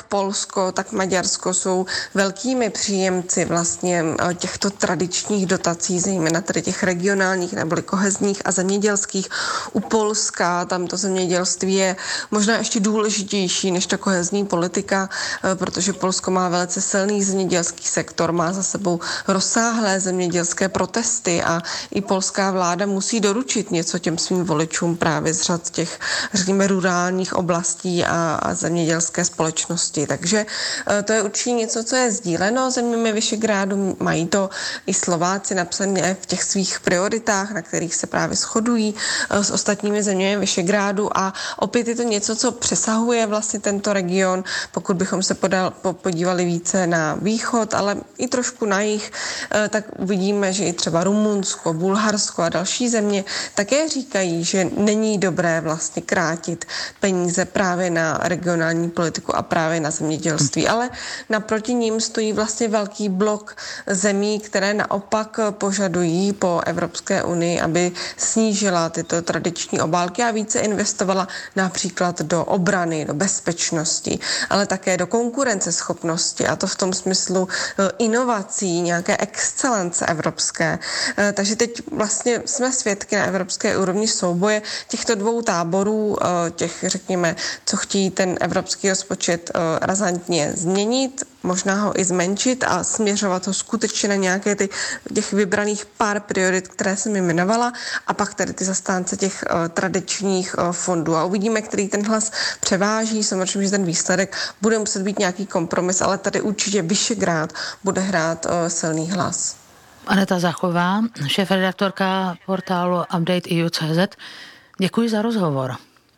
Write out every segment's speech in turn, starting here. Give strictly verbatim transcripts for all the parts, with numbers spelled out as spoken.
Polsko, tak Maďarsko jsou velkými příjemci vlastně těchto tradičních dotací, zejména tedy těch regionálních neboli kohezních a zemědělských. U Polska tam to zemědělství je možná ještě důležitější než ta kohezní politika, protože Polsko má velice silný zemědělský sektor, má za sebou rozsáhlé zemědělské protesty a i polská vláda musí doručit něco těm svým voličům právě z řad těch, řekněme, rurálních oblastí a, a zemědělské společnosti. Takže to je určitě něco, co je sdíleno zeměmi Visegrádu. Mají to i Slováci napsané v těch svých prioritách, na kterých se právě shodují s ostatními zeměmi Visegrádu a opět je to něco, co přesahuje vlastně tento region, pokud bychom se podal, podívali více na východ, ale i trošku na jih, tak uvidíme, že i třeba Rumunsko, Bulharsko a další země také říkají, že není dobré vlastně krátit peníze právě na regionální politiku a právě na zemědělství, ale naproti ním stojí vlastně velký blok zemí, které naopak požadují po Evropské unii, aby snížila tyto tradiční obálky a více investovala například do obrany, do bezpečnosti, ale také do konkurenceschopnosti a to v tom smyslu inovací, nějaké excelence evropské. Takže teď vlastně jsme svědky na evropské úrovni souboje těchto dvou táborů, těch, řekněme, co chtějí ten evropský rozpočet razantně změnit, možná ho i zmenšit a směřovat ho skutečně na nějaké ty, těch vybraných pár priorit, které jsem jmenovala a pak tady ty zastánce těch uh, tradičních uh, fondů. A uvidíme, který ten hlas převáží. Samozřejmě, že ten výsledek bude muset být nějaký kompromis, ale tady určitě Visegrád bude hrát uh, silný hlas. Aneta Zachová, šéfredaktorka portálu update tečka e u tečka cé zet. Děkuji za rozhovor.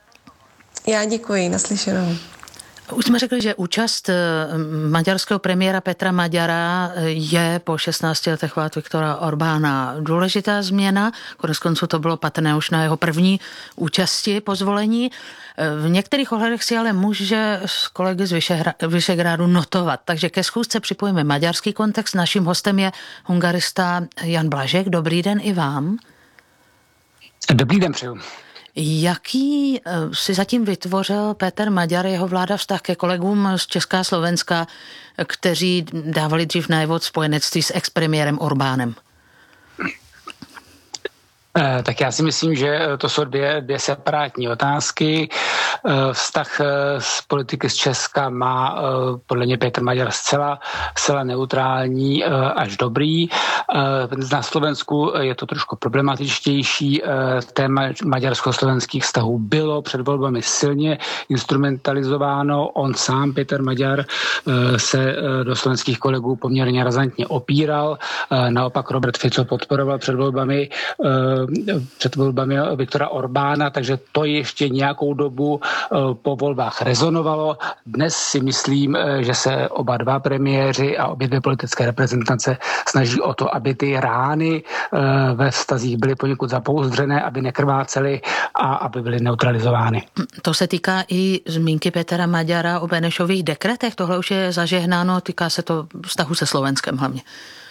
Já děkuji, naslyšenou. Už jsme řekli, že účast maďarského premiéra Petra Maďara je po šestnácti letech vlád Viktora Orbána důležitá změna. Koneckonců to bylo patrné už na jeho první účasti po zvolení. V některých ohledech si ale může s kolegy z Visegrádu notovat. Takže ke schůzce připojíme maďarský kontext. Naším hostem je hungarista Jan Blažek. Dobrý den i vám. Dobrý den přeju. Jaký si zatím vytvořil Péter Maďar, jeho vláda, vztah ke kolegům z Česka a Slovenska, kteří dávali dřív najevo spojenectví s expremiérem Orbánem? Tak já si myslím, že to jsou dvě, dvě separátní otázky. Vztah z politiky z Česka má podle mě Péter Maďar zcela, zcela neutrální až dobrý. Na Slovensku je to trošku problematičtější. Téma maďarsko-slovenských vztahů bylo před volbami silně instrumentalizováno. On sám, Péter Maďar, se do slovenských kolegů poměrně razantně opíral. Naopak Robert Fico podporoval před volbami před volbami Viktora Orbána, takže to ještě nějakou dobu po volbách rezonovalo. Dnes si myslím, že se oba dva premiéři a obě dvě politické reprezentace snaží o to, aby ty rány ve vztazích byly poněkud zapouzdřené, aby nekrvácely a aby byly neutralizovány. To se týká i zmínky Petra Maďara o Benešových dekretech. Tohle už je zažehnáno, týká se to vztahu se Slovenskem hlavně.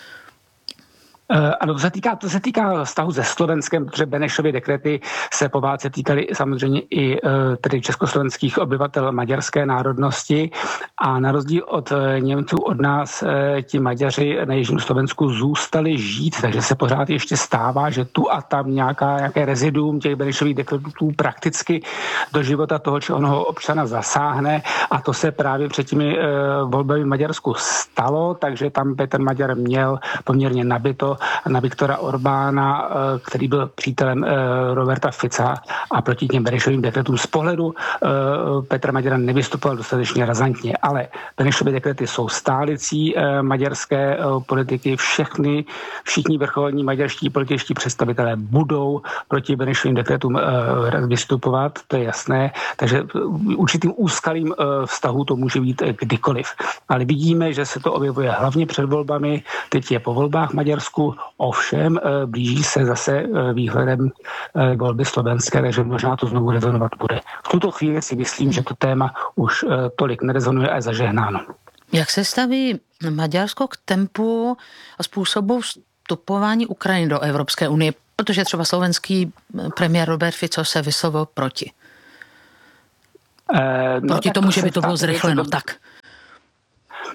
Ano, to se týká, to se týká vztahu se Slovenskem, protože Benešovy dekrety se po válce týkaly samozřejmě i tedy československých obyvatel maďarské národnosti a na rozdíl od Němců od nás ti Maďaři na jižním Slovensku zůstali žít, takže se pořád ještě stává, že tu a tam nějaká, nějaké reziduum těch Benešových dekretů prakticky do života toho či onoho občana zasáhne a to se právě před těmi volbami v Maďarsku stalo, takže tam Petr Maďar měl poměrně nabito na Viktora Orbána, který byl přítelem Roberta Fica a proti těm Benešovým dekretům z pohledu Petra Maďara nevystupoval dostatečně razantně. Ale Benešovy dekrety jsou stálicí maďarské politiky. Všechny, všichni vrcholní maďarští političtí představitelé budou proti Benešovým dekretům vystupovat, to je jasné. Takže určitým úskalým vztahu to může být kdykoliv. Ale vidíme, že se to objevuje hlavně před volbami. Teď je po volbách v Maďarsku. Ovšem blíží se zase výhledem volby slovenské, takže možná to znovu rezonovat bude. V tuto chvíli si myslím, že to téma už tolik nerezonuje a je zažehnáno. Jak se staví Maďarsko k tempu a způsobu vstupování Ukrajiny do Evropské unie? Protože třeba slovenský premiér Robert Fico se vyslovil proti. Eh, no, proti tomu, to že by to bylo zrychleno, tak.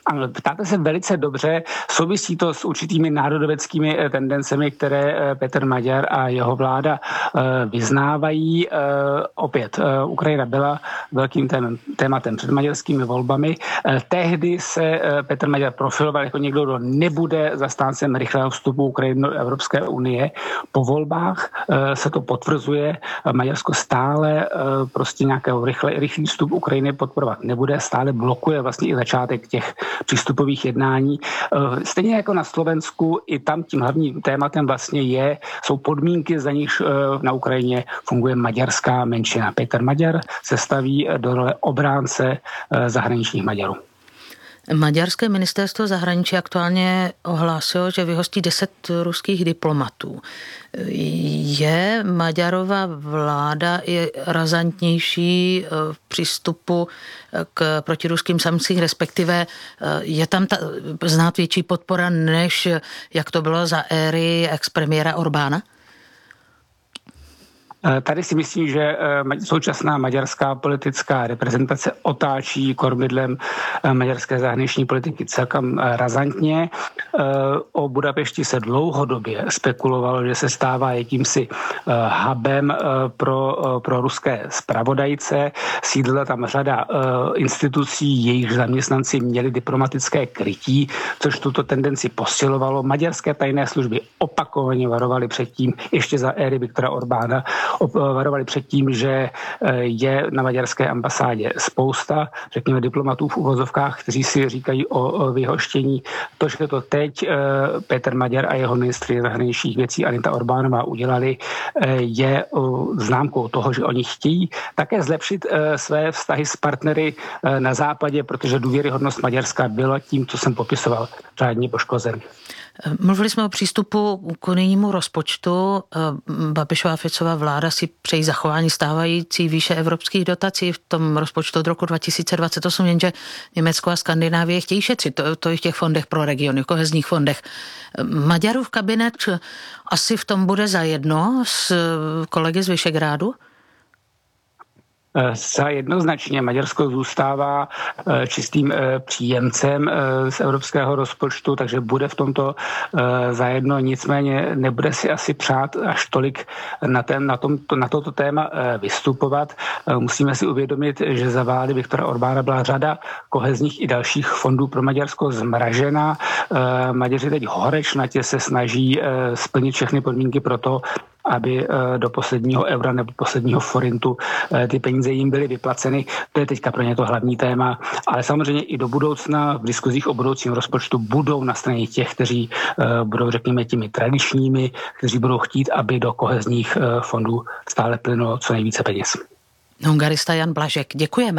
Ano, ptáte se velice dobře, souvisí to s určitými národoveckými tendencemi, které Petr Maďar a jeho vláda vyznávají. Opět, Ukrajina byla velkým tématem před maďarskými volbami. Tehdy se Petr Maďar profiloval jako někdo, kdo nebude zastáncem rychlého vstupu Ukrajiny do Evropské unie. Po volbách se to potvrzuje. Maďarsko stále prostě nějakého rychle, rychlý vstup Ukrajiny podporovat nebude, stále blokuje vlastně i začátek těch přístupových jednání. Stejně jako na Slovensku, i tam tím hlavním tématem vlastně je, jsou podmínky, za nichž na Ukrajině funguje maďarská menšina. Petr Maďar se staví do role obránce zahraničních Maďarů. Maďarské ministerstvo zahraničí aktuálně ohlásilo, že vyhostí deset ruských diplomatů. Je Maďarova vláda i razantnější v přístupu k protiruským sankcím, respektive je tam ta, znát větší podpora, než jak to bylo za éry ex-premiéra Orbána? Tady si myslím, že současná maďarská politická reprezentace otáčí kormidlem maďarské zahraniční politiky celkem razantně. O Budapešti se dlouhodobě spekulovalo, že se stává jakýmsi hubem pro, pro ruské zpravodajce. Sídlila tam řada institucí, jejich zaměstnanci měli diplomatické krytí, což tuto tendenci posilovalo. Maďarské tajné služby opakovaně varovaly před tím, ještě za éry Viktora Orbána, varovali před tím, že je na maďarské ambasádě spousta, řekněme, diplomatů v uvozovkách, kteří si říkají o vyhoštění. To, že to teď Petr Maďar a jeho ministry zahraničních věcí Anita Orbánová udělali, je známkou toho, že oni chtějí také zlepšit své vztahy s partnery na západě, protože důvěryhodnost Maďarska byla tím, co jsem popisoval, řádně poškozen. Mluvili jsme o přístupu k unijnímu rozpočtu. Babišova Ficova vláda si přejí zachování stávající výše evropských dotací v tom rozpočtu od roku dva tisíce dvacet osm, jenže Německo a Skandinávie chtějí šetřit. To, to i v těch fondech pro regiony, kohezních fondech. Maďarův kabinet asi v tom bude zajedno s kolegy z Visegrádu? Zcela jednoznačně Maďarsko zůstává čistým příjemcem z evropského rozpočtu, takže bude v tomto zajedno, nicméně nebude si asi přát až tolik na, ten, na, tom, na toto téma vystupovat. Musíme si uvědomit, že za vlády Viktora Orbána byla řada kohezních i dalších fondů pro Maďarsko zmražena. Maďaři teď horečnatě se snaží splnit všechny podmínky pro to, aby do posledního eura nebo posledního forintu ty peníze jim byly vyplaceny. To je teďka pro ně to hlavní téma, ale samozřejmě i do budoucna v diskuzích o budoucím rozpočtu budou na straně těch, kteří budou, řekněme, těmi tradičními, kteří budou chtít, aby do kohezních fondů stále plynulo co nejvíce peněz. Hungarista Jan Blažek, děkujeme.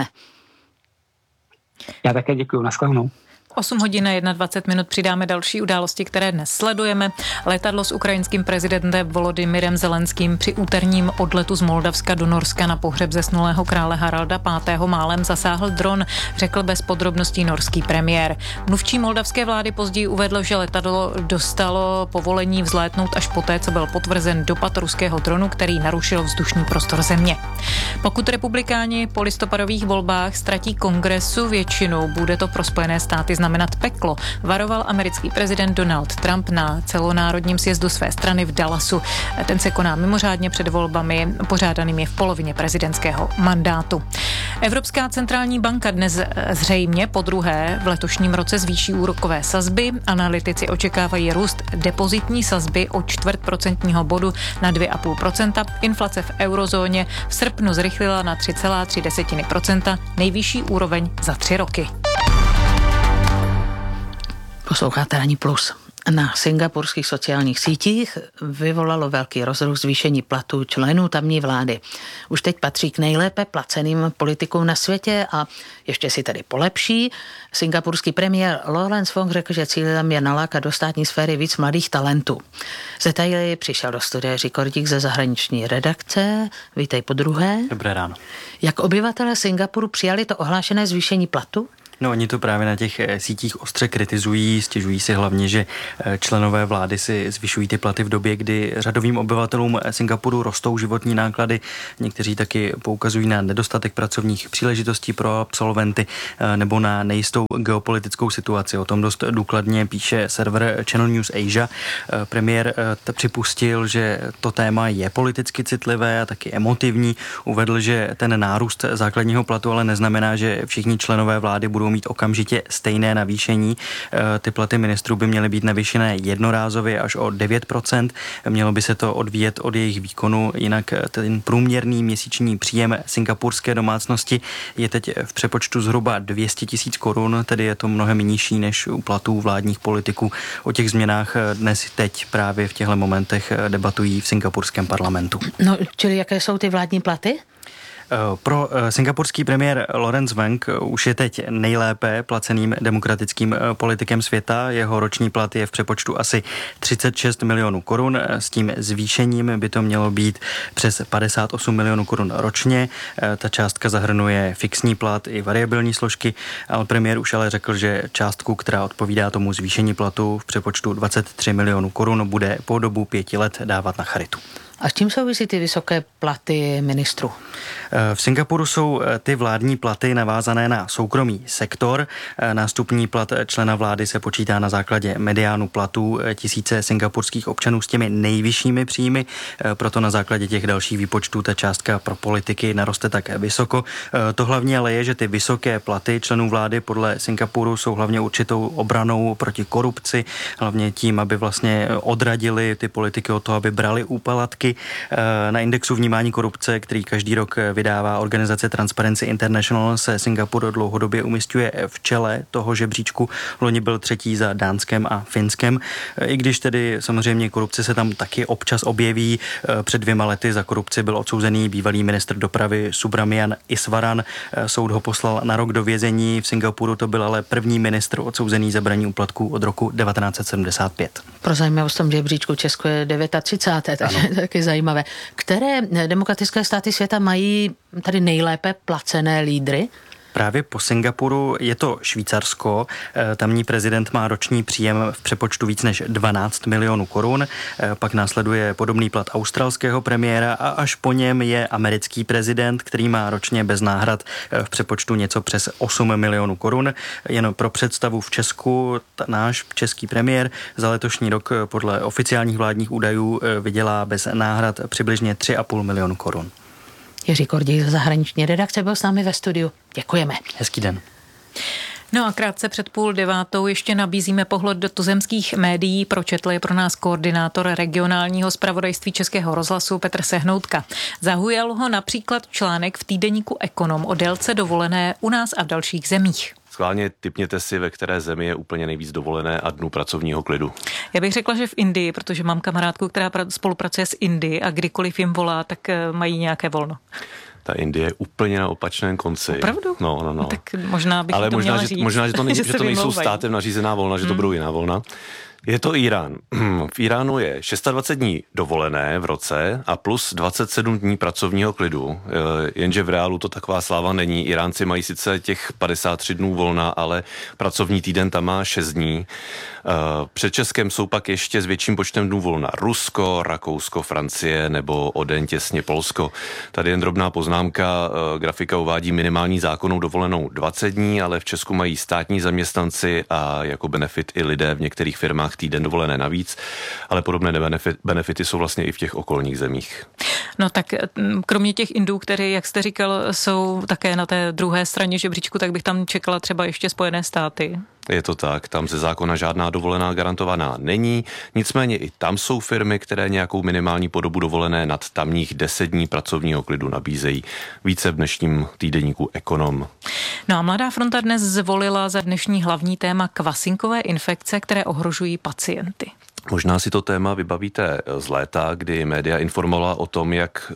Já také děkuji, nashledanou. osm hodin a dvacet jedna minut přidáme další události, které dnes sledujeme. Letadlo s ukrajinským prezidentem Volodymyrem Zelenským při úterním odletu z Moldavska do Norska na pohřeb zesnulého krále Haralda pátého málem zasáhl dron, řekl bez podrobností norský premiér. Mluvčí moldavské vlády později uvedl, že letadlo dostalo povolení vzlétnout až poté, co byl potvrzen dopad ruského dronu, který narušil vzdušný prostor země. Pokud republikáni po listopadových volbách ztratí kongresu většinu, bude to pro Spojené státy znamenat peklo, varoval americký prezident Donald Trump na celonárodním sjezdu své strany v Dallasu. Ten se koná mimořádně před volbami pořádanými v polovině prezidentského mandátu. Evropská centrální banka dnes zřejmě podruhé v letošním roce zvýší úrokové sazby. Analytici očekávají růst depozitní sazby o čtvrt procentního bodu na dvě celá pět procenta. Inflace v eurozóně v srpnu zrychlila na tři celá tři procenta, nejvyšší úroveň za tři roky. Posloucháte Ranní plus. Na singapurských sociálních sítích vyvolalo velký rozruch zvýšení platů členů tamní vlády. Už teď patří k nejlépe placeným politikům na světě a ještě si tedy polepší. Singapurský premiér Lawrence Wong řekl, že cílem je nalákat do státní sféry víc mladých talentů. Z detaily přišel do studia Jiří Kordík ze zahraniční redakce. Vítej podruhé. Dobré ráno. Jak obyvatelé Singapuru přijali to ohlášené zvýšení platu? No, oni to právě na těch sítích ostře kritizují, stěžují si hlavně, že členové vlády si zvyšují ty platy v době, kdy řadovým obyvatelům Singapuru rostou životní náklady. Někteří taky poukazují na nedostatek pracovních příležitostí pro absolventy nebo na nejistou geopolitickou situaci. O tom dost důkladně píše server Channel News Asia. Premiér připustil, že to téma je politicky citlivé a taky emotivní. Uvedl, že ten nárůst základního platu ale neznamená, že všichni členové vlády budou mít okamžitě stejné navýšení. Ty platy ministrů by měly být navýšené jednorázově až o devět procent. Mělo by se to odvíjet od jejich výkonu, jinak ten průměrný měsíční příjem singapurské domácnosti je teď v přepočtu zhruba dvě stě tisíc korun, tedy je to mnohem nižší než u platů vládních politiků. O těch změnách dnes teď právě v těchto momentech debatují v singapurském parlamentu. No, čili jaké jsou ty vládní platy? Pro singapurský premiér Lawrence Wong už je teď nejlépe placeným demokratickým politikem světa. Jeho roční plat je v přepočtu asi třicet šest milionů korun. S tím zvýšením by to mělo být přes padesát osm milionů korun ročně. Ta částka zahrnuje fixní plat i variabilní složky, ale premiér už ale řekl, že částku, která odpovídá tomu zvýšení platu v přepočtu dvacet tři milionů korun, bude po dobu pěti let dávat na charitu. A s čím souvisí ty vysoké platy ministrů? V Singapuru jsou ty vládní platy navázané na soukromý sektor. Nástupní plat člena vlády se počítá na základě mediánu platů tisíce singapurských občanů s těmi nejvyššími příjmy, proto na základě těch dalších výpočtů ta částka pro politiky naroste tak vysoko. To hlavně ale je, že ty vysoké platy členů vlády podle Singapuru jsou hlavně určitou obranou proti korupci, hlavně tím, aby vlastně odradili ty politiky od toho, aby brali úplatky. Na indexu vnímání korupce, který každý rok vydává organizace Transparency International, se Singapur dlouhodobě umísťuje v čele toho žebříčku. Loni byl třetí za Dánskem a Finskem. I když tedy samozřejmě korupce se tam taky občas objeví. Před dvěma lety za korupci byl odsouzený bývalý ministr dopravy Subrahmanyam Iswaran. Soud ho poslal na rok do vězení. V Singapuru to byl ale první ministr odsouzený za braní úplatků od roku devatenáct set sedmdesát pět. Pro zajímavost v tom žebříčku Česko je třicáté devátá takže taky zajímavé. Které demokratické státy světa mají tady nejlépe placené lídry? Právě po Singapuru je to Švýcarsko. Tamní prezident má roční příjem v přepočtu víc než dvanáct milionů korun. Pak následuje podobný plat australského premiéra a až po něm je americký prezident, který má ročně bez náhrad v přepočtu něco přes osm milionů korun. Jen pro představu v Česku náš český premiér za letošní rok podle oficiálních vládních údajů vydělá bez náhrad přibližně tři a půl milionu korun. Jiří Korděj z zahraniční redakce byl s námi ve studiu. Děkujeme. Hezký den. No a krátce před půl devátou ještě nabízíme pohled do tuzemských médií. Pročetl je pro nás koordinátor regionálního zpravodajství Českého rozhlasu Petr Sehnoutka. Zaujal ho například článek v týdeníku Ekonom o délce dovolené u nás a v dalších zemích. Schválně tipněte si, ve které zemi je úplně nejvíc dovolené a dnů pracovního klidu. Já bych řekla, že v Indii, protože mám kamarádku, která spolupracuje s Indii a kdykoliv jim volá, tak mají nějaké volno. Ta Indie je úplně na opačném konci. Opravdu? No, no, no. Tak možná bych Ale to možná, měla že, říct. možná, že to, nej, že že to nejsou státem nařízená volna, že to hmm. budou jiná volna. Je to Irán. V Iránu je dvacet šest dní dovolené v roce a plus dvacet sedm dní pracovního klidu. Jenže v reálu to taková sláva není. Iránci mají sice těch padesát tři dnů volna, ale pracovní týden tam má šest dní. Před Českem jsou pak ještě s větším počtem dnů volna Rusko, Rakousko, Francie nebo o den těsně Polsko. Tady jen drobná poznámka. Grafika uvádí minimální zákonnou dovolenou dvacet dní, ale v Česku mají státní zaměstnanci a jako benefit i lidé v některých firmách týden dovolené navíc, ale podobné benefit, benefity jsou vlastně i v těch okolních zemích. No tak kromě těch Indů, které, jak jste říkal, jsou také na té druhé straně žebříčku, tak bych tam čekala třeba ještě Spojené státy. Je to tak, tam ze zákona žádná dovolená garantovaná není, nicméně i tam jsou firmy, které nějakou minimální podobu dovolené nad tamních deset dní pracovního klidu nabízejí. Více v dnešním týdeníku Ekonom. No a Mladá fronta dnes zvolila za dnešní hlavní téma kvasinkové infekce, které ohrožují pacienty. Možná si to téma vybavíte z léta, kdy média informovala o tom, jak,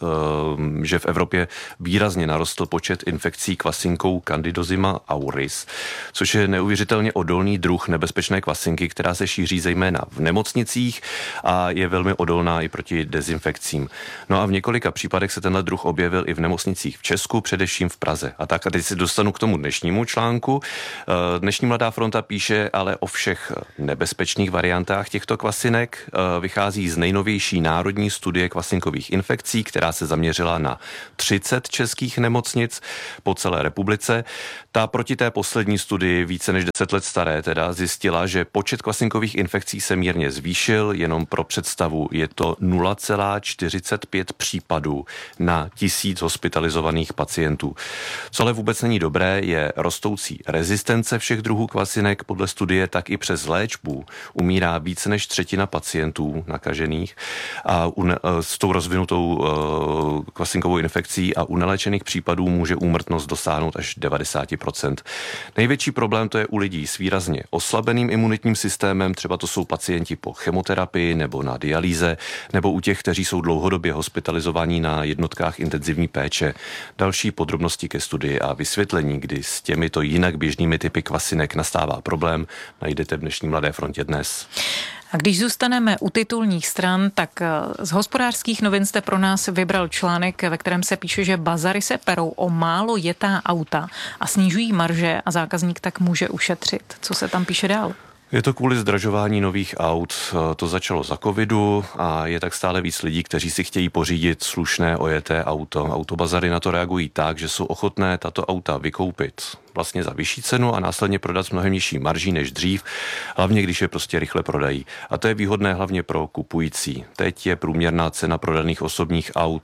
že v Evropě výrazně narostl počet infekcí kvasinkou Candidozima auris, což je neuvěřitelně odolný druh nebezpečné kvasinky, která se šíří zejména v nemocnicích a je velmi odolná i proti dezinfekcím. No a v několika případech se tenhle druh objevil i v nemocnicích v Česku, především v Praze. A tak a teď se dostanu k tomu dnešnímu článku. Dnešní Mladá fronta píše ale o všech nebezpečných variantách těchto kvasinek. Vychází z nejnovější národní studie kvasinkových infekcí, která se zaměřila na třicet českých nemocnic po celé republice. Ta proti té poslední studii, více než deset let staré, teda zjistila, že počet kvasinkových infekcí se mírně zvýšil, jenom pro představu je to nula celá čtyřicet pět případů na tisíc hospitalizovaných pacientů. Co ale vůbec není dobré, je rostoucí rezistence všech druhů kvasinek. Podle studie tak i přes léčbu umírá více než třetina pacientů nakažených a une, s tou rozvinutou uh, kvasinkovou infekcí a u neléčených případů může úmrtnost dosáhnout až devadesát procent. Největší problém to je u lidí s výrazně oslabeným imunitním systémem, třeba to jsou pacienti po chemoterapii nebo na dialýze, nebo u těch, kteří jsou dlouhodobě hospitalizovaní na jednotkách intenzivní péče. Další podrobnosti ke studii a vysvětlení, kdy s těmito jinak běžnými typy kvasinek nastává problém, najdete v dnešní Mladé frontě dnes. A když zůstaneme u titulních stran, tak z Hospodářských novin jste pro nás vybral článek, ve kterém se píše, že bazary se perou o málo jetá auta a snižují marže a zákazník tak může ušetřit. Co se tam píše dál? Je to kvůli zdražování nových aut. To začalo za covidu a je tak stále víc lidí, kteří si chtějí pořídit slušné ojeté auto. Autobazary na to reagují tak, že jsou ochotné tato auta vykoupit vlastně za vyšší cenu a následně prodat s mnohem nižší marží než dřív, hlavně když je prostě rychle prodají. A to je výhodné hlavně pro kupující. Teď je průměrná cena prodaných osobních aut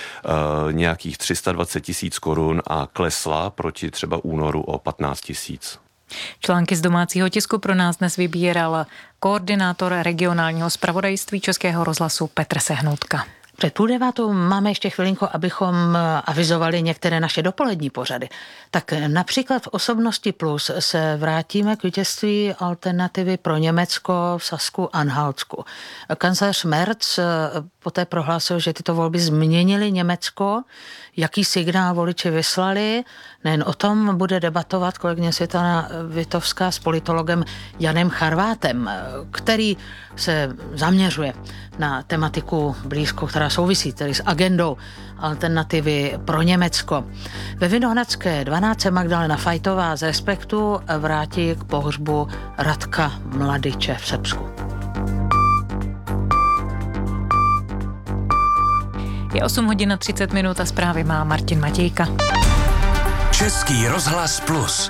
e, nějakých tři sta dvacet tisíc korun a klesla proti třeba únoru o patnáct tisíc. Články z domácího tisku pro nás dnes vybíral koordinátor regionálního zpravodajství Českého rozhlasu Petr Sehnoutka. Před půl devátou máme ještě chvilinku, abychom avizovali některé naše dopolední pořady. Tak například v Osobnosti Plus se vrátíme k vítězství alternativy pro Německo v Sasku-Anhaltsku. Kancléř Merz poté prohlásil, že tyto volby změnily Německo, jaký signál voliči vyslali. Nejen o tom bude debatovat kolegyně Světlana Vitovská s politologem Janem Charvátem, který se zaměřuje na tematiku blízko, která souvisí tedy s agendou alternativy pro Německo. Ve Vinohradské dvanáct se Magdalena Fajtová z Respektu vrátí k pohřbu Radka Mladiče v Srbsku. Je osm hodin a třicet minut a zprávy má Martin Matějka. Český rozhlas Plus.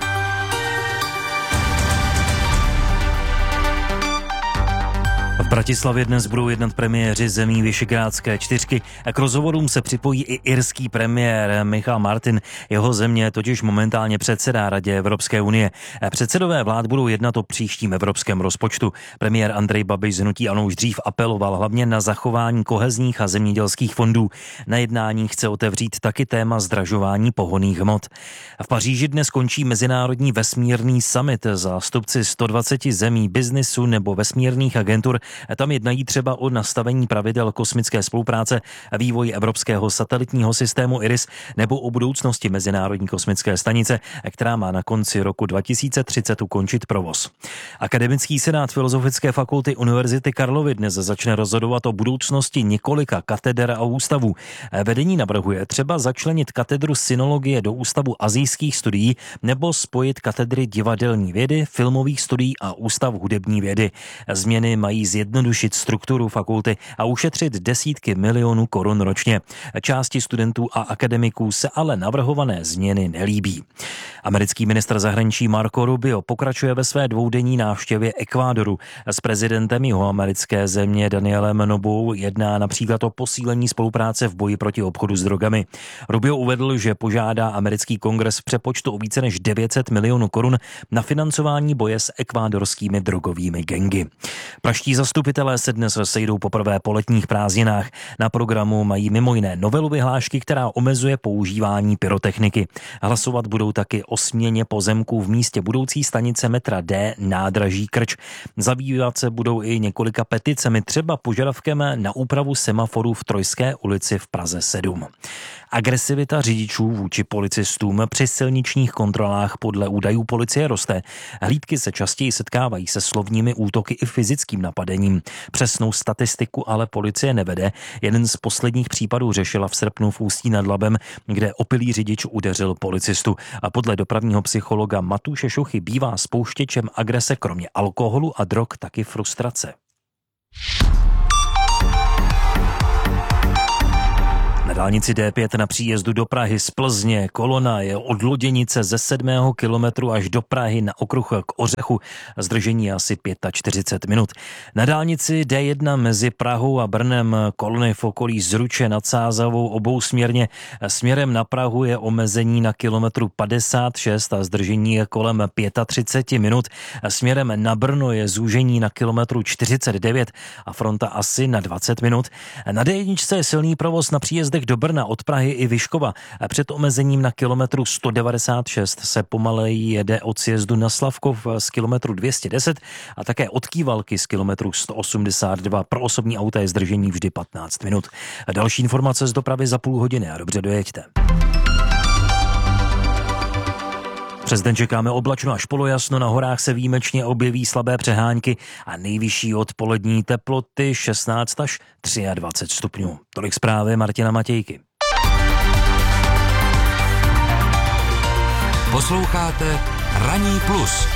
V Bratislavě dnes budou jednat premiéři zemí Visegrádské čtyřky a k rozhovorům se připojí i irský premiér Michal Martin. Jeho země totiž momentálně předsedá Radě Evropské unie. Předsedové vlád budou jednat o příštím evropském rozpočtu. Premiér Andrej Babiš z hnutí ANO už dřív apeloval hlavně na zachování kohezních a zemědělských fondů. Na jednání chce otevřít taky téma zdražování pohonných hmot. V Paříži dnes končí Mezinárodní vesmírný summit. Zástupci sto dvacet zemí, biznisu nebo vesmírných agentur tam jednají třeba o nastavení pravidel kosmické spolupráce a vývoji evropského satelitního systému IRIS nebo o budoucnosti Mezinárodní kosmické stanice, která má na konci roku dva tisíce třicet ukončit provoz. Akademický senát Filozofické fakulty Univerzity Karlovy dnes začne rozhodovat o budoucnosti několika kateder a ústavů. Vedení navrhuje třeba začlenit katedru synologie do ústavu asijských studií nebo spojit katedry divadelní vědy, filmových studií a ústav hudební vědy. Změny mají zjednodušit strukturu fakulty a ušetřit desítky milionů korun ročně. Části studentů a akademiků se ale navrhované změny nelíbí. Americký ministr zahraničí Marco Rubio pokračuje ve své dvoudenní návštěvě Ekvádoru. S prezidentem jihoamerické země Danielem Nobou jedná například o posílení spolupráce v boji proti obchodu s drogami. Rubio uvedl, že požádá americký kongres v přepočtu o více než devět set milionů korun na financování boje s ekvádorskými drogovými gangy. Praští zastupitelé Zastupitelé se dnes sejdou poprvé po letních prázdninách. Na programu mají mimo jiné novelu vyhlášky, která omezuje používání pyrotechniky. Hlasovat budou taky o směně pozemků v místě budoucí stanice metra D nádraží Krč. Zabývat se budou i několika peticemi, třeba požadavkem na úpravu semaforů v Trojské ulici v Praze sedm. Agresivita řidičů vůči policistům při silničních kontrolách podle údajů policie roste. Hlídky se častěji setkávají se slovními útoky i fyzickým napadením. Přesnou statistiku ale policie nevede. Jeden z posledních případů řešila v srpnu v Ústí nad Labem, kde opilý řidič udeřil policistu. A podle dopravního psychologa Matouše Šuchy bývá spouštěčem agrese kromě alkoholu a drog taky frustrace. Na dálnici D pět na příjezdu do Prahy z Plzně kolona je od Loděnice ze sedmého kilometru až do Prahy na okruh k Ořechu. Zdržení asi čtyřicet pět minut. Na dálnici D jedna mezi Prahou a Brnem kolony v okolí Zruče nad Sázavou obousměrně. Směrem na Prahu je omezení na kilometru padesát šest a zdržení je kolem třicet pět minut. Směrem na Brno je zúžení na kilometru čtyřicet devět a fronta asi na dvacet minut. Na D jedna je silný provoz na příjezdech do Brna od Prahy i Vyškova. Před omezením na kilometru sto devadesát šest se pomaleji jede od sjezdu na Slavkov z kilometru dvě stě deset a také od Kývalky z kilometru sto osmdesát dva. Pro osobní auta je zdržení vždy patnáct minut. Další informace z dopravy za půl hodiny a dobře dojeďte. Přes den čekáme oblačno až polojasno, na horách se výjimečně objeví slabé přehánky a nejvyšší odpolední teploty šestnáct až dvacet tři stupňů. Tolik zprávy Martina Matějky. Posloucháte Ranní plus.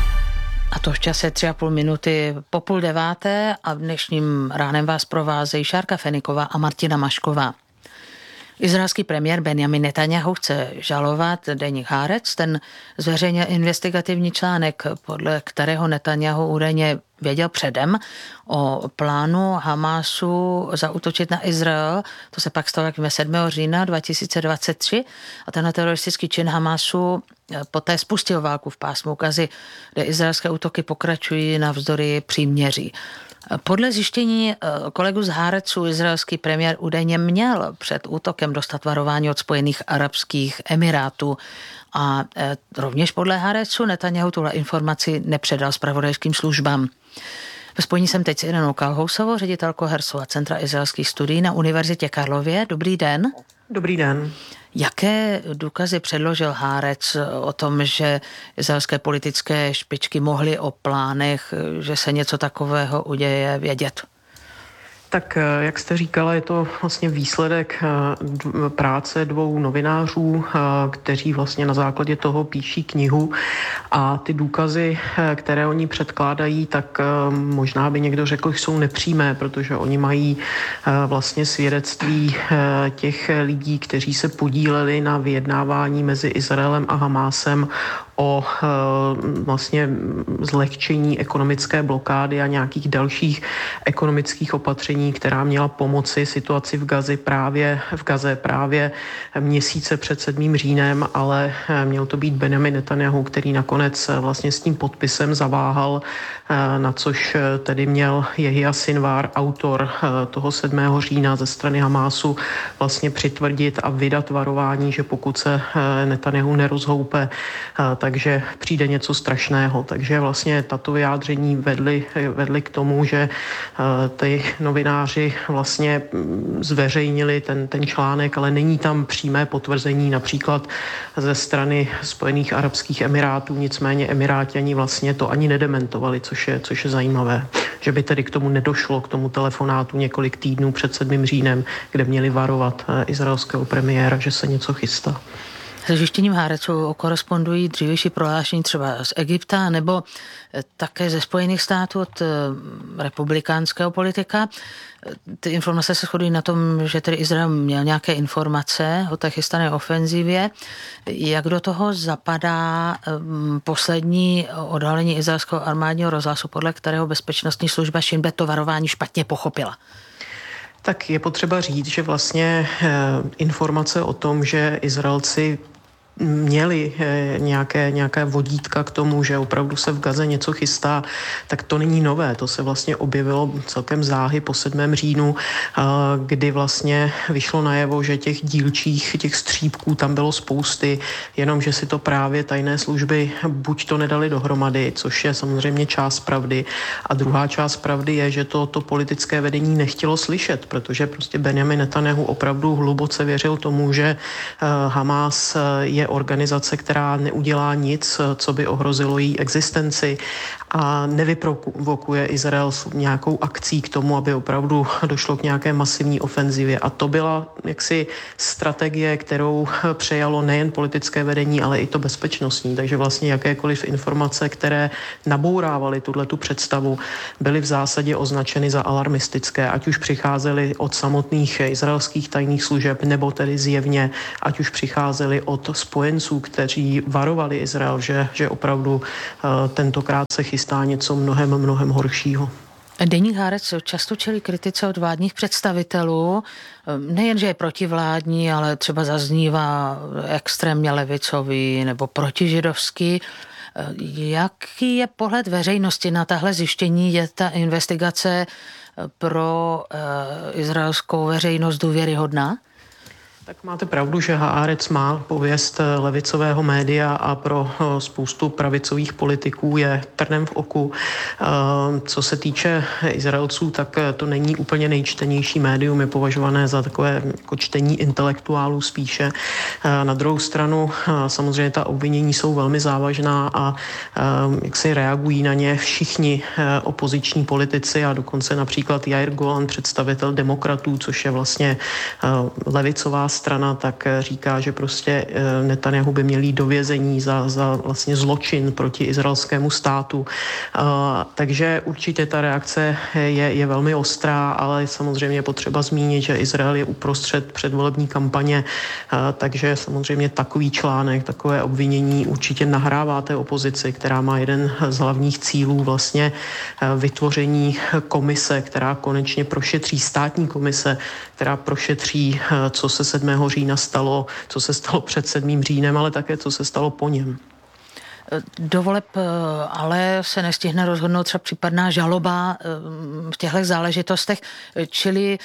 A to v čase tři a půl minuty po půl deváté a dnešním ránem vás provázejí Šárka Feniková a Martina Mašková. Izraelský premiér Benjamin Netanjahu chce žalovat deník Haaretz. Ten zveřejnil investigativní článek, podle kterého Netanjahu údajně věděl předem o plánu Hamásu zaútočit na Izrael. To se pak stalo jak sedmého října dva tisíce dvacet tři a tenhle teroristický čin Hamásu poté spustil válku v pásmu Gazy, kde izraelské útoky pokračují navzdory příměří. Podle zjištění kolegů z Haaretzu izraelský premiér údajně měl před útokem dostat varování od Spojených arabských emirátů a rovněž podle Haaretzu Netanjahu tuhle informaci nepředal zpravodajským službám. Ve spojení jsem teď s Irenou Kalhousovou, ředitelkou Herzova centra izraelských studií na Univerzitě Karlově. Dobrý den. Dobrý den. Jaké důkazy předložil Haaretz o tom, že izraelské politické špičky mohly o plánech, že se něco takového uděje, vědět? Tak, jak jste říkala, je to vlastně výsledek práce dvou novinářů, kteří vlastně na základě toho píší knihu a ty důkazy, které oni předkládají, tak možná by někdo řekl, že jsou nepřímé, protože oni mají vlastně svědectví těch lidí, kteří se podíleli na vyjednávání mezi Izraelem a Hamásem o vlastně zlehčení ekonomické blokády a nějakých dalších ekonomických opatření, která měla pomoci situaci v Gaze právě, v Gaze právě měsíce před sedmým říjnem, ale měl to být Benjamin Netanjahu, který nakonec vlastně s tím podpisem zaváhal, na což tedy měl Jehia Sinwar, autor toho sedmého října ze strany Hamásu, vlastně přitvrdit a vydat varování, že pokud se Netanjahu nerozhoupe, takže přijde něco strašného. Takže vlastně tato vyjádření vedly, vedly k tomu, že ty novináři vlastně zveřejnili ten, ten článek, ale není tam přímé potvrzení například ze strany Spojených arabských emirátů, nicméně Emiráťani vlastně to ani nedementovali, což je, což je zajímavé. Že by tedy k tomu nedošlo, k tomu telefonátu několik týdnů před sedmým říjnem, kde měli varovat izraelského premiéra, že se něco chystá. Se zjištěním Haaretzu korespondují dřívější prohlášení třeba z Egypta nebo také ze Spojených států od republikánského politika. Ty informace se shodují na tom, že tedy Izrael měl nějaké informace o té chystané ofenzivě. Jak do toho zapadá poslední odhalení izraelského armádního rozhlasu, podle kterého bezpečnostní služba Shin Bet to varování špatně pochopila? Tak je potřeba říct, že vlastně informace o tom, že Izraelci měli nějaké, nějaké vodítka k tomu, že opravdu se v Gaze něco chystá, tak to není nové. To se vlastně objevilo celkem záhy po sedmém říjnu, kdy vlastně vyšlo najevo, že těch dílčích, těch střípků tam bylo spousty, jenomže si to právě tajné služby buď to nedali dohromady, což je samozřejmě část pravdy, a druhá část pravdy je, že to, to politické vedení nechtělo slyšet, protože prostě Benjamin Netanjahu opravdu hluboce věřil tomu, že Hamas je organizace, která neudělá nic, co by ohrozilo její existenci, a nevyprovokuje Izrael nějakou akcí k tomu, aby opravdu došlo k nějaké masivní ofenzivě. A to byla jaksi strategie, kterou přejalo nejen politické vedení, ale i to bezpečnostní. Takže vlastně jakékoliv informace, které nabourávaly tuhletu představu, byly v zásadě označeny za alarmistické, ať už přicházely od samotných izraelských tajných služeb, nebo tedy zjevně, ať už přicházely od spojenců, kteří varovali Izrael, že, že opravdu uh, tentokrát se chystá něco mnohem, mnohem horšího. Deník Haaretz často čelí kritice od vládních představitelů, nejen, že je protivládní, ale třeba zaznívá extrémně levicový nebo protižidovský. Jaký je pohled veřejnosti na tahle zjištění? Je ta investigace pro uh, izraelskou veřejnost důvěryhodná? Tak máte pravdu, že Haaretz má pověst levicového média a pro spoustu pravicových politiků je trnem v oku. Co se týče Izraelců, tak to není úplně nejčtenější médium, je považované za takové jako čtení intelektuálů spíše. Na druhou stranu samozřejmě ta obvinění jsou velmi závažná a jak si reagují na ně všichni opoziční politici a dokonce například Jair Golan, představitel demokratů, což je vlastně levicová strana, tak říká, že prostě Netanjahu by měl jít do vězení za, za vlastně zločin proti izraelskému státu. Takže určitě ta reakce je, je velmi ostrá, ale samozřejmě je potřeba zmínit, že Izrael je uprostřed předvolební kampaně, takže samozřejmě takový článek, takové obvinění určitě nahrává té opozici, která má jeden z hlavních cílů vlastně vytvoření komise, která konečně prošetří, státní komise, která prošetří, co se sedmého října stalo, co se stalo před sedmým říjnem, ale také co se stalo po něm. Do voleb ale se nestihne rozhodnout třeba případná žaloba v těchto záležitostech, čili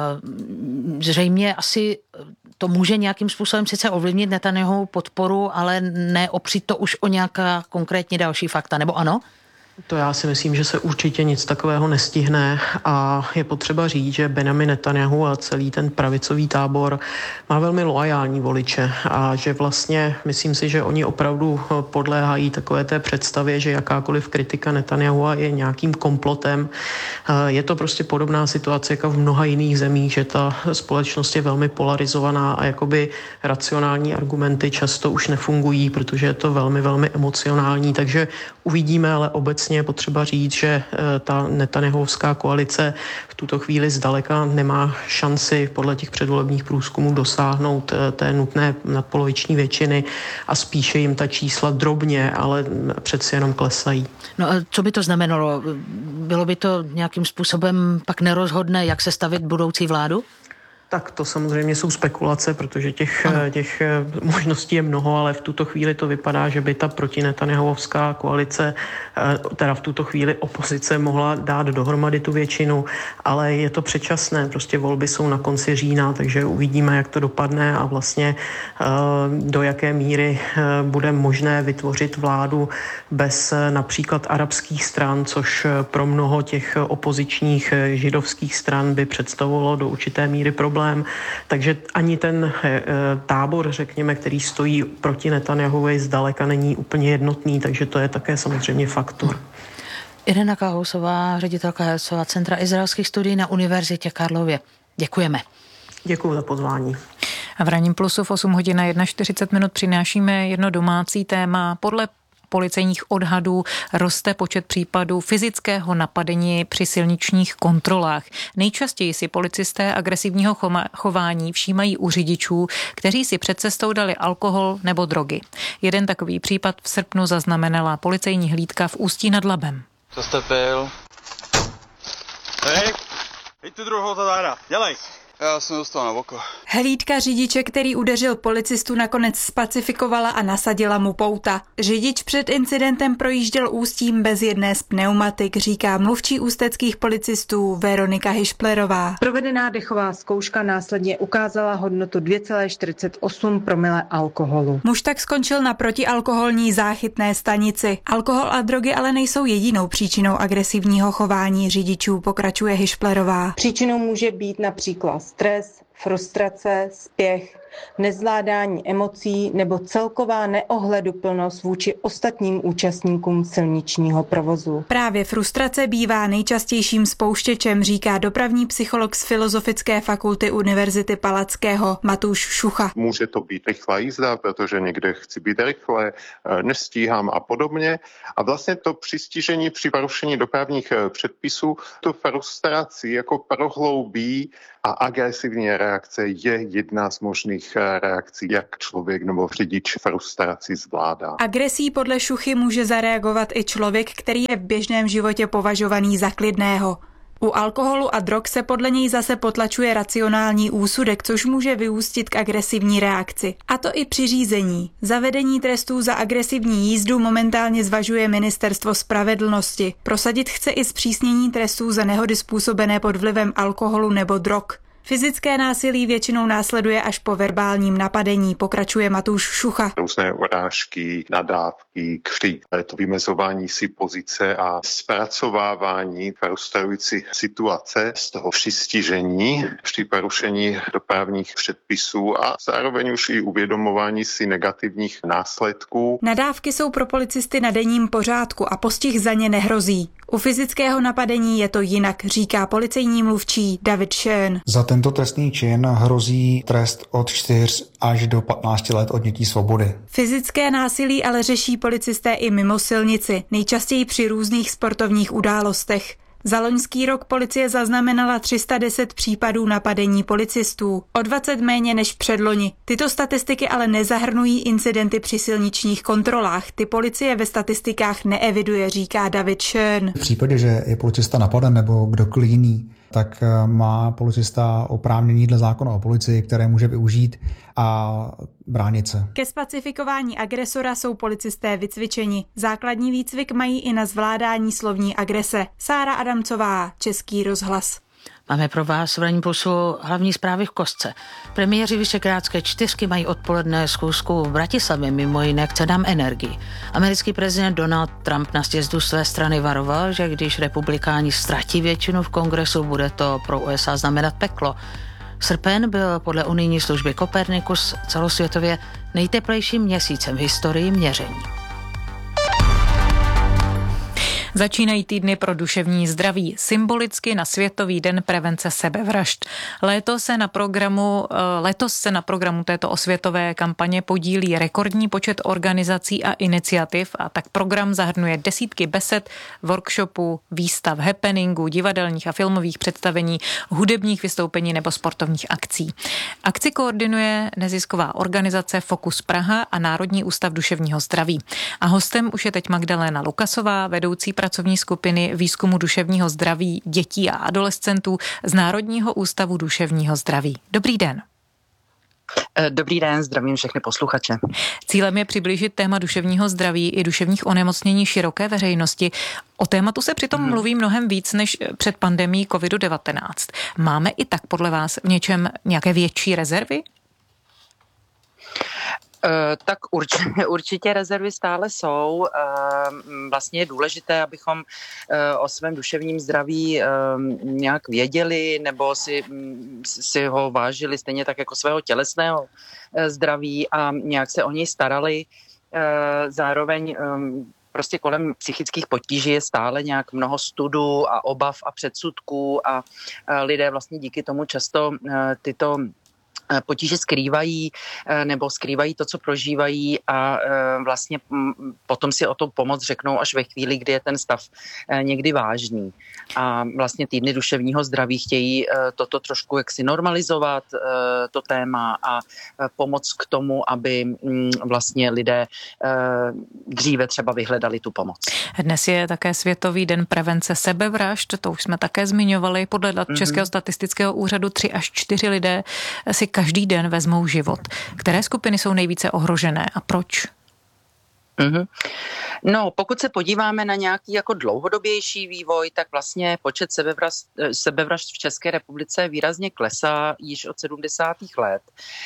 zřejmě asi to může nějakým způsobem sice ovlivnit Netanjahovu podporu, ale neopřít to už o nějaká konkrétní další fakta, nebo ano? To já si myslím, že se určitě nic takového nestihne a je potřeba říct, že Benjamin Netanjahu a celý ten pravicový tábor má velmi loajální voliče a že vlastně myslím si, že oni opravdu podléhají takové té představě, že jakákoliv kritika Netanjahua je nějakým komplotem. Je to prostě podobná situace jako v mnoha jiných zemích, že ta společnost je velmi polarizovaná a jakoby racionální argumenty často už nefungují, protože je to velmi, velmi emocionální, takže uvidíme, ale obecně je potřeba říct, že ta Netanjahovská koalice v tuto chvíli zdaleka nemá šanci podle těch předvolebních průzkumů dosáhnout té nutné nadpoloviční většiny a spíše jim ta čísla drobně, ale přeci jenom klesají. No a co by to znamenalo? Bylo by to nějakým způsobem pak nerozhodné, jak se stavit budoucí vládu? Tak to samozřejmě jsou spekulace, protože těch, těch možností je mnoho, ale v tuto chvíli to vypadá, že by ta protinetanjahovská koalice, teda v tuto chvíli opozice mohla dát dohromady tu většinu, ale je to předčasné, prostě volby jsou na konci října, takže uvidíme, jak to dopadne a vlastně do jaké míry bude možné vytvořit vládu bez například arabských stran, což pro mnoho těch opozičních židovských stran by představovalo do určité míry problém. Takže ani ten e, tábor, řekněme, který stojí proti Netanjahovi, zdaleka není úplně jednotný, takže to je také samozřejmě faktor. Irena Kahousová, ředitelka Herzova centra izraelských studií na Univerzitě Karlově. Děkujeme. Děkuji za pozvání. A v Ranním plusu v osm hodin a čtyřicet jedna minut přinášíme jedno domácí téma. Podle policejních odhadů roste počet případů fyzického napadení při silničních kontrolách. Nejčastěji si policisté agresivního chování všímají u řidičů, kteří si před cestou dali alkohol nebo drogy. Jeden takový případ v srpnu zaznamenala policejní hlídka v Ústí nad Labem. Co jste pil? Hej, jď tu druhou zadára, dělej. Já jsem dostal na oko. Hlídka řidiče, který udeřil policistu, nakonec spacifikovala a nasadila mu pouta. Řidič před incidentem projížděl Ústím bez jedné z pneumatik, říká mluvčí ústeckých policistů Veronika Hišplerová. Provedená dechová zkouška následně ukázala hodnotu dvě celá čtyřicet osm promile alkoholu. Muž tak skončil na protialkoholní záchytné stanici. Alkohol a drogy ale nejsou jedinou příčinou agresivního chování řidičů, pokračuje Hišplerová. Příčinou může být například stres, frustrace, spěch, nezvládání emocí nebo celková neohleduplnost vůči ostatním účastníkům silničního provozu. Právě frustrace bývá nejčastějším spouštěčem, říká dopravní psycholog z Filozofické fakulty Univerzity Palackého Matúš Šucha. Může to být rychlá jízda, protože někde chci být rychle, nestíhám a podobně. A vlastně to přistižení při porušení dopravních předpisů tu frustraci jako prohloubí a agresivní reakce je jedna z možných reakcí, jak člověk nebo řidič frustraci zvládá. Agresí podle Šuchy může zareagovat i člověk, který je v běžném životě považovaný za klidného. U alkoholu a drog se podle něj zase potlačuje racionální úsudek, což může vyústit k agresivní reakci. A to i při řízení. Zavedení trestů za agresivní jízdu momentálně zvažuje Ministerstvo spravedlnosti. Prosadit chce i zpřísnění trestů za nehody způsobené pod vlivem alkoholu nebo drog. Fyzické násilí většinou následuje až po verbálním napadení, pokračuje Matúš Šucha. Různé urážky, nadávky, křik, to vymezování si pozice a zpracovávání frustrující situace z toho přistižení při porušení dopravních předpisů a zároveň už i uvědomování si negativních následků. Nadávky jsou pro policisty na denním pořádku a postih za ně nehrozí. U fyzického napadení je to jinak, říká policejní mluvčí David Schön. Za tento trestný čin hrozí trest od čtyř až do patnácti let odnětí svobody. Fyzické násilí ale řeší policisté i mimo silnici, nejčastěji při různých sportovních událostech. Za loňský rok policie zaznamenala tři sta deset případů napadení policistů, o dvacet méně než předloni. Tyto statistiky ale nezahrnují incidenty při silničních kontrolách. Ty policie ve statistikách neeviduje, říká David Schön. V případě, že je policista napaden nebo kdokoliv jiný, tak má policista oprávnění dle zákona o policii, které může využít a bránit se. Ke spacifikování agresora jsou policisté vycvičeni. Základní výcvik mají i na zvládání slovní agrese. Sára Adamcová, Český rozhlas. Máme pro vás v Ranní pulsu hlavní zprávy v kostce. Premiéři Visegrádské čtyřky mají odpoledne schůzku v Bratislavě, mimo jiné k cenám energii. Americký prezident Donald Trump na sjezdu své strany varoval, že když republikáni ztratí většinu v kongresu, bude to pro U S A znamenat peklo. Srpen byl podle unijní služby Copernicus celosvětově nejteplejším měsícem v historii měření. Začínají týdny pro duševní zdraví, symbolicky na Světový den prevence sebevražd. Letos se na programu, letos se na programu této osvětové kampaně podílí rekordní počet organizací a iniciativ a tak program zahrnuje desítky besed, workshopů, výstav, happeningů, divadelních a filmových představení, hudebních vystoupení nebo sportovních akcí. Akci koordinuje nezisková organizace Focus Praha a Národní ústav duševního zdraví. A hostem už je teď Magdalena Lukasová, vedoucí pracovní skupiny výzkumu duševního zdraví dětí a adolescentů z Národního ústavu duševního zdraví. Dobrý den. Dobrý den, zdravím všechny posluchače. Cílem je přiblížit téma duševního zdraví i duševních onemocnění široké veřejnosti. O tématu se přitom hmm. mluví mnohem víc než před pandemií kovid devatenáct. Máme i tak podle vás v něčem nějaké větší rezervy? Tak určitě, určitě rezervy stále jsou. Vlastně je důležité, abychom o svém duševním zdraví nějak věděli nebo si, si ho vážili stejně tak jako svého tělesného zdraví a nějak se o něj starali. Zároveň prostě kolem psychických potíží je stále nějak mnoho studů a obav a předsudků a lidé vlastně díky tomu často tyto potíže skrývají nebo skrývají to, co prožívají a vlastně potom si o tu pomoc řeknou až ve chvíli, kdy je ten stav někdy vážný. A vlastně týdny duševního zdraví chtějí toto trošku jaksi normalizovat, to téma a pomoct k tomu, aby vlastně lidé dříve třeba vyhledali tu pomoc. Dnes je také Světový den prevence sebevražd, to už jsme také zmiňovali. Podle dat mm-hmm. Českého statistického úřadu tři až čtyři lidé si každý den vezmou život. Které skupiny jsou nejvíce ohrožené a proč? Mm-hmm. No, pokud se podíváme na nějaký jako dlouhodobější vývoj, tak vlastně počet sebevražd, sebevražd v České republice výrazně klesá již od sedmdesátých let.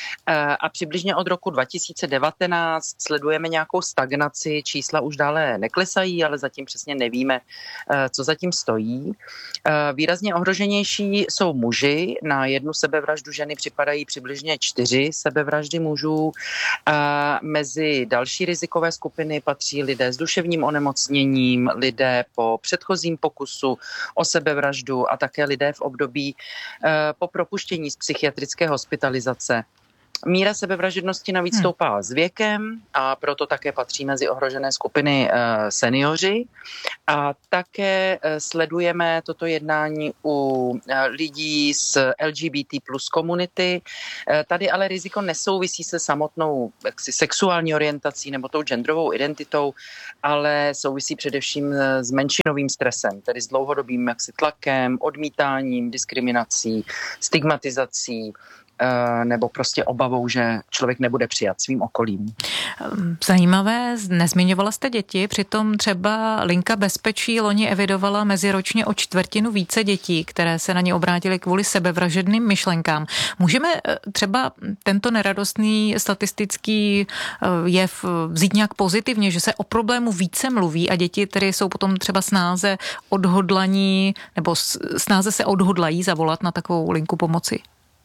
A přibližně od roku dva tisíce devatenáct sledujeme nějakou stagnaci, čísla už dále neklesají, ale zatím přesně nevíme, co zatím stojí. Výrazně ohroženější jsou muži, na jednu sebevraždu ženy připadají přibližně čtyři sebevraždy mužů. A mezi další rizikové skupiny patří lidé s duševním onemocněním, lidé po předchozím pokusu o sebevraždu a také lidé v období eh, po propuštění z psychiatrické hospitalizace. Míra sebevražednosti navíc hmm. stoupá s věkem a proto také patří mezi ohrožené skupiny e, seniori. A také e, sledujeme toto jednání u e, lidí z L G B T plus komunity. E, tady ale riziko nesouvisí se samotnou jaksi, sexuální orientací nebo tou genderovou identitou, ale souvisí především s menšinovým stresem, tedy s dlouhodobým jaksi, tlakem, odmítáním, diskriminací, stigmatizací, nebo prostě obavou, že člověk nebude přijat svým okolím. Zajímavé, nezmiňovala jste děti, přitom třeba Linka bezpečí loni evidovala meziročně o čtvrtinu více dětí, které se na ně obrátily kvůli sebevražedným myšlenkám. Můžeme třeba tento neradostný statistický jev vzít nějak pozitivně, že se o problému více mluví a děti tedy jsou potom třeba snáze odhodlaní nebo snáze se odhodlají zavolat na takovou linku pomoci?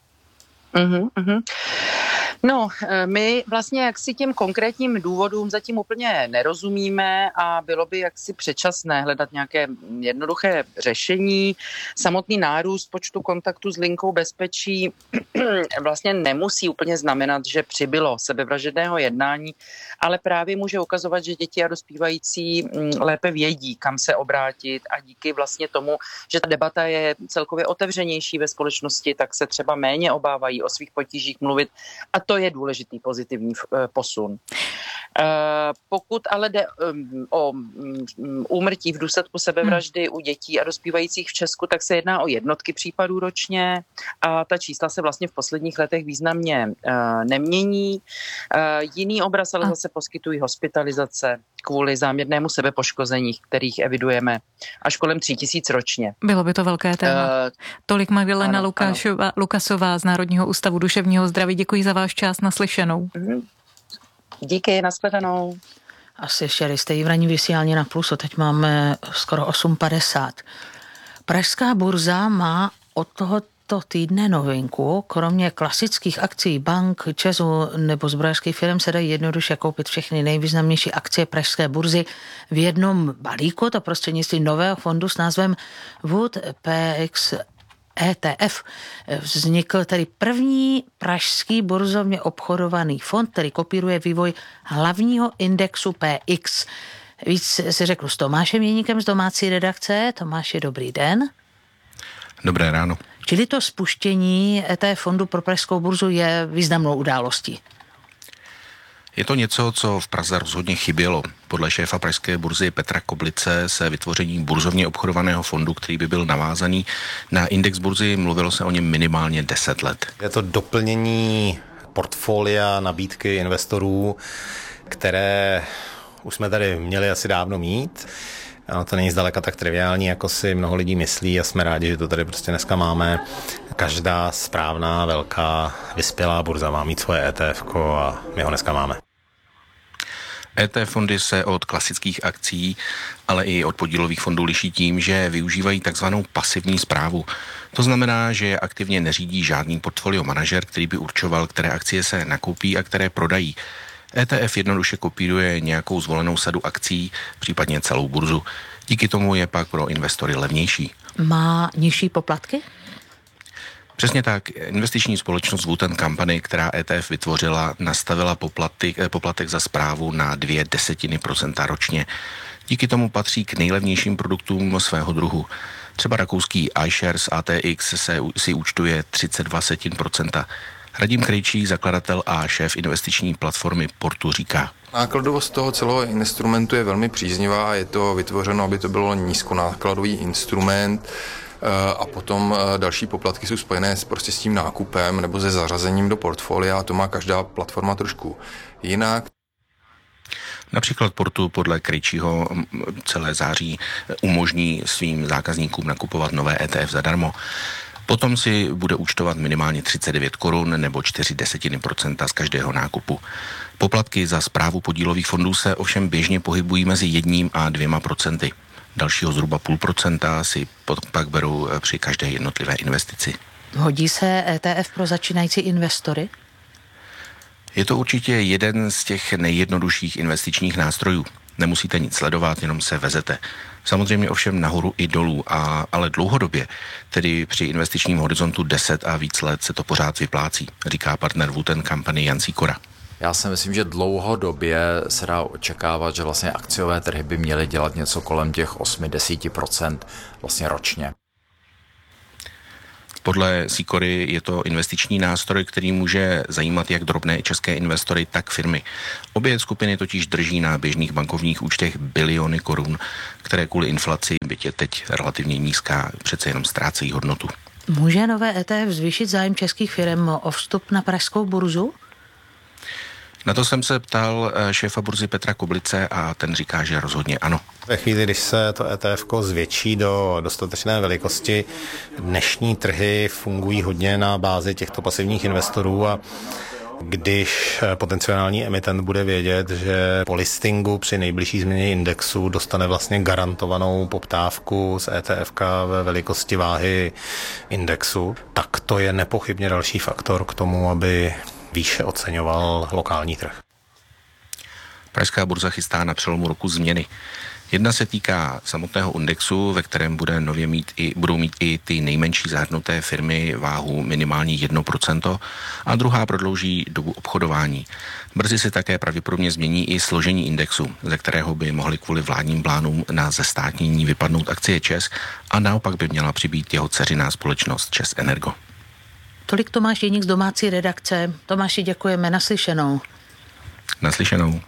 Uhum, uhum. No, my vlastně jaksi těm konkrétním důvodům zatím úplně nerozumíme a bylo by jaksi předčasné hledat nějaké jednoduché řešení. Samotný nárůst počtu kontaktů s linkou bezpečí vlastně nemusí úplně znamenat, že přibylo sebevražedného jednání, ale právě může ukazovat, že děti a dospívající lépe vědí, kam se obrátit a díky vlastně tomu, že ta debata je celkově otevřenější ve společnosti, tak se třeba méně obávají o svých potížích mluvit a to je důležitý pozitivní posun. Pokud ale jde o úmrtí v důsledku sebevraždy u dětí a dospívajících v Česku, tak se jedná o jednotky případů ročně a ta čísla se vlastně v posledních letech významně nemění. Jiný obraz ale zase poskytují hospitalizace kvůli záměrnému sebepoškození, kterých evidujeme až kolem tří tisíc ročně. Bylo by to velké téma. Uh, Tolik Magdalena ano, Lukášová, ano. Lukasová z Národního ústavu duševního zdraví. Děkuji za váš čas, naslyšenou. Díky, nashledanou. Asi šeli jste jí v ranní vysílání na Plusu, teď máme skoro osm padesát. Pražská burza má od tohoto týdne novinku. Kromě klasických akcí bank, ČEZu nebo zbrojařských firm se dají jednoduše koupit všechny nejvýznamnější akcie pražské burzy v jednom balíku, to prostřednictvím nového fondu s názvem Wood P X E T F. Vznikl tedy první pražský burzovně obchodovaný fond, který kopíruje vývoj hlavního indexu P X. Víc si řeknu s Tomášem Jeníkem z domácí redakce. Tomáši, dobrý den. Dobré ráno. Čili to spuštění E T F fondu pro pražskou burzu je významnou událostí. Je to něco, co v Praze rozhodně chybělo. Podle šéfa pražské burzy Petra Koblice se vytvoření burzovně obchodovaného fondu, který by byl navázaný na index burzy, mluvilo se o něm minimálně deset let. Je to doplnění portfolia nabídky investorů, které už jsme tady měli asi dávno mít. Ano, to není zdaleka tak triviální, jako si mnoho lidí myslí a jsme rádi, že to tady prostě dneska máme. Každá správná, velká, vyspělá burza má mít svoje E T F a my ho dneska máme. E T F fondy se od klasických akcí, ale i od podílových fondů liší tím, že využívají takzvanou pasivní správu. To znamená, že je aktivně neřídí žádný portfolio manažer, který by určoval, které akcie se nakoupí a které prodají. E T F jednoduše kopíruje nějakou zvolenou sadu akcí, případně celou burzu. Díky tomu je pak pro investory levnější. Má nižší poplatky? Přesně tak. Investiční společnost Wootton Company, která E T F vytvořila, nastavila poplatek, poplatek za správu na dvě desetiny procenta ročně. Díky tomu patří k nejlevnějším produktům svého druhu. Třeba rakouský iShares A T X se, si účtuje třicet dva setin procenta. Radim Krejčí, zakladatel a šéf investiční platformy Portu, říká: Nákladovost toho celého instrumentu je velmi příznivá, je to vytvořeno, aby to bylo nízkonákladový instrument, a potom další poplatky jsou spojené s, prostě s tím nákupem nebo se zařazením do portfolia, a to má každá platforma trošku jinak. Například Portu podle Krejčího celé září umožní svým zákazníkům nakupovat nové E T F zadarmo. Potom si bude účtovat minimálně třicet devět korun nebo čtyři desetiny procenta z každého nákupu. Poplatky za správu podílových fondů se ovšem běžně pohybují mezi jedním a dvěma procenty. Dalšího zhruba půl procenta si pak berou při každé jednotlivé investici. Hodí se E T F pro začínající investory? Je to určitě jeden z těch nejjednodušších investičních nástrojů. Nemusíte nic sledovat, jenom se vezete. Samozřejmě ovšem nahoru i dolů, a, ale dlouhodobě, tedy při investičním horizontu deset a víc let, se to pořád vyplácí, říká partner Wootton Company Jan Sikora. Já si myslím, že dlouhodobě se dá očekávat, že vlastně akciové trhy by měly dělat něco kolem těch osm až deset procent vlastně ročně. Podle Sikory je to investiční nástroj, který může zajímat jak drobné české investory, tak firmy. Obě skupiny totiž drží na běžných bankovních účtech biliony korun, které kvůli inflaci, byť je teď relativně nízká, přece jenom ztrácejí hodnotu. Může nové E T F zvýšit zájem českých firm o vstup na pražskou burzu? Na to jsem se ptal šéfa burzy Petra Koblice a ten říká, že rozhodně ano. Ve chvíli, když se to E T F zvětší do dostatečné velikosti, dnešní trhy fungují hodně na bázi těchto pasivních investorů, a když potenciální emitent bude vědět, že po listingu při nejbližší změně indexu dostane vlastně garantovanou poptávku z E T F ve velikosti váhy indexu, tak to je nepochybně další faktor k tomu, aby výše oceňoval lokální trh. Pražská burza chystá na přelomu roku změny. Jedna se týká samotného indexu, ve kterém bude nově mít i, budou mít i ty nejmenší zahrnuté firmy váhu minimálně jedno procento, a druhá prodlouží dobu obchodování. Brzy se také pravděpodobně změní i složení indexu, ze kterého by mohly kvůli vládním plánům na zestátnění vypadnout akcie ČEZ, a naopak by měla přibýt jeho dceřiná společnost ČEZ Energo. Tolik Tomáš Jeník z domácí redakce. Tomáši, děkujeme, naslyšenou. Naslyšenou.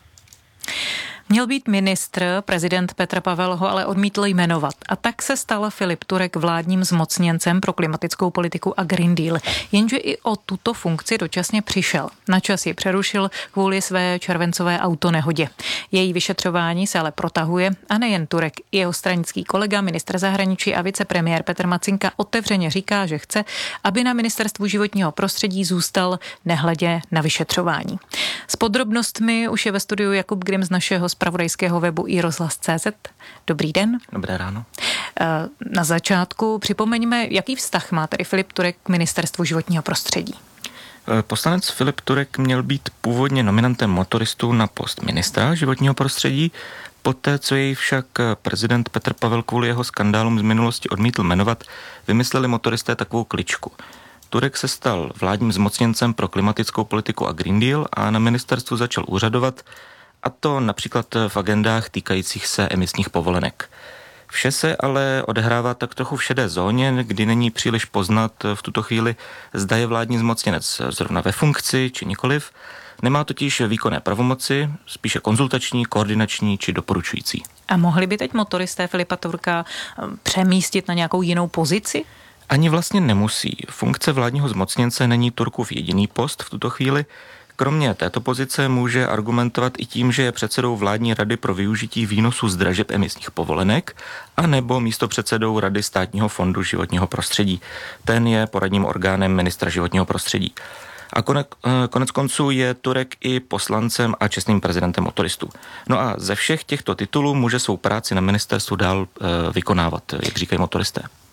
Měl být ministr, prezident Petr Pavel ho ale odmítl jmenovat. A tak se stal Filip Turek vládním zmocněncem pro klimatickou politiku a Green Deal. Jenže i o tuto funkci dočasně přišel. Na čas ji přerušil kvůli své červencové autonehodě. Její vyšetřování se ale protahuje a nejen Turek. Jeho stranický kolega, ministr zahraničí a vicepremiér Petr Macinka otevřeně říká, že chce, aby na ministerstvu životního prostředí zůstal nehledě na vyšetřování. S podrobnostmi už je ve studiu Jakub Grim z našeho zpravodajského webu i rozhlas tečka cé zet. Dobrý den. Dobré ráno. Na začátku připomeňme, jaký vztah má tedy Filip Turek k ministerstvu životního prostředí. Poslanec Filip Turek měl být původně nominantem motoristů na post ministra životního prostředí, poté co jej však prezident Petr Pavel kvůli jeho skandálům z minulosti odmítl jmenovat, vymysleli motoristé takovou kličku. Turek se stal vládním zmocněncem pro klimatickou politiku a Green Deal a na ministerstvu začal úřadovat, a to například v agendách týkajících se emisních povolenek. Vše se ale odehrává tak trochu v šedé zóně, kdy není příliš poznat v tuto chvíli, zda je vládní zmocněnec zrovna ve funkci či nikoliv. Nemá totiž výkonné pravomoci, spíše konzultační, koordinační či doporučující. A mohli by teď motoristé Filipa Turka přemístit na nějakou jinou pozici? Ani vlastně nemusí. Funkce vládního zmocněnce není Turkův jediný post v tuto chvíli. Kromě této pozice může argumentovat i tím, že je předsedou vládní rady pro využití výnosů z dražeb emisních povolenek a nebo místopředsedou Rady státního fondu životního prostředí. Ten je poradním orgánem ministra životního prostředí. A konec, konec konců je Turek i poslancem a čestným prezidentem motoristů. No a ze všech těchto titulů může svou práci na ministerstvu dál e, vykonávat, jak říkají motoristé.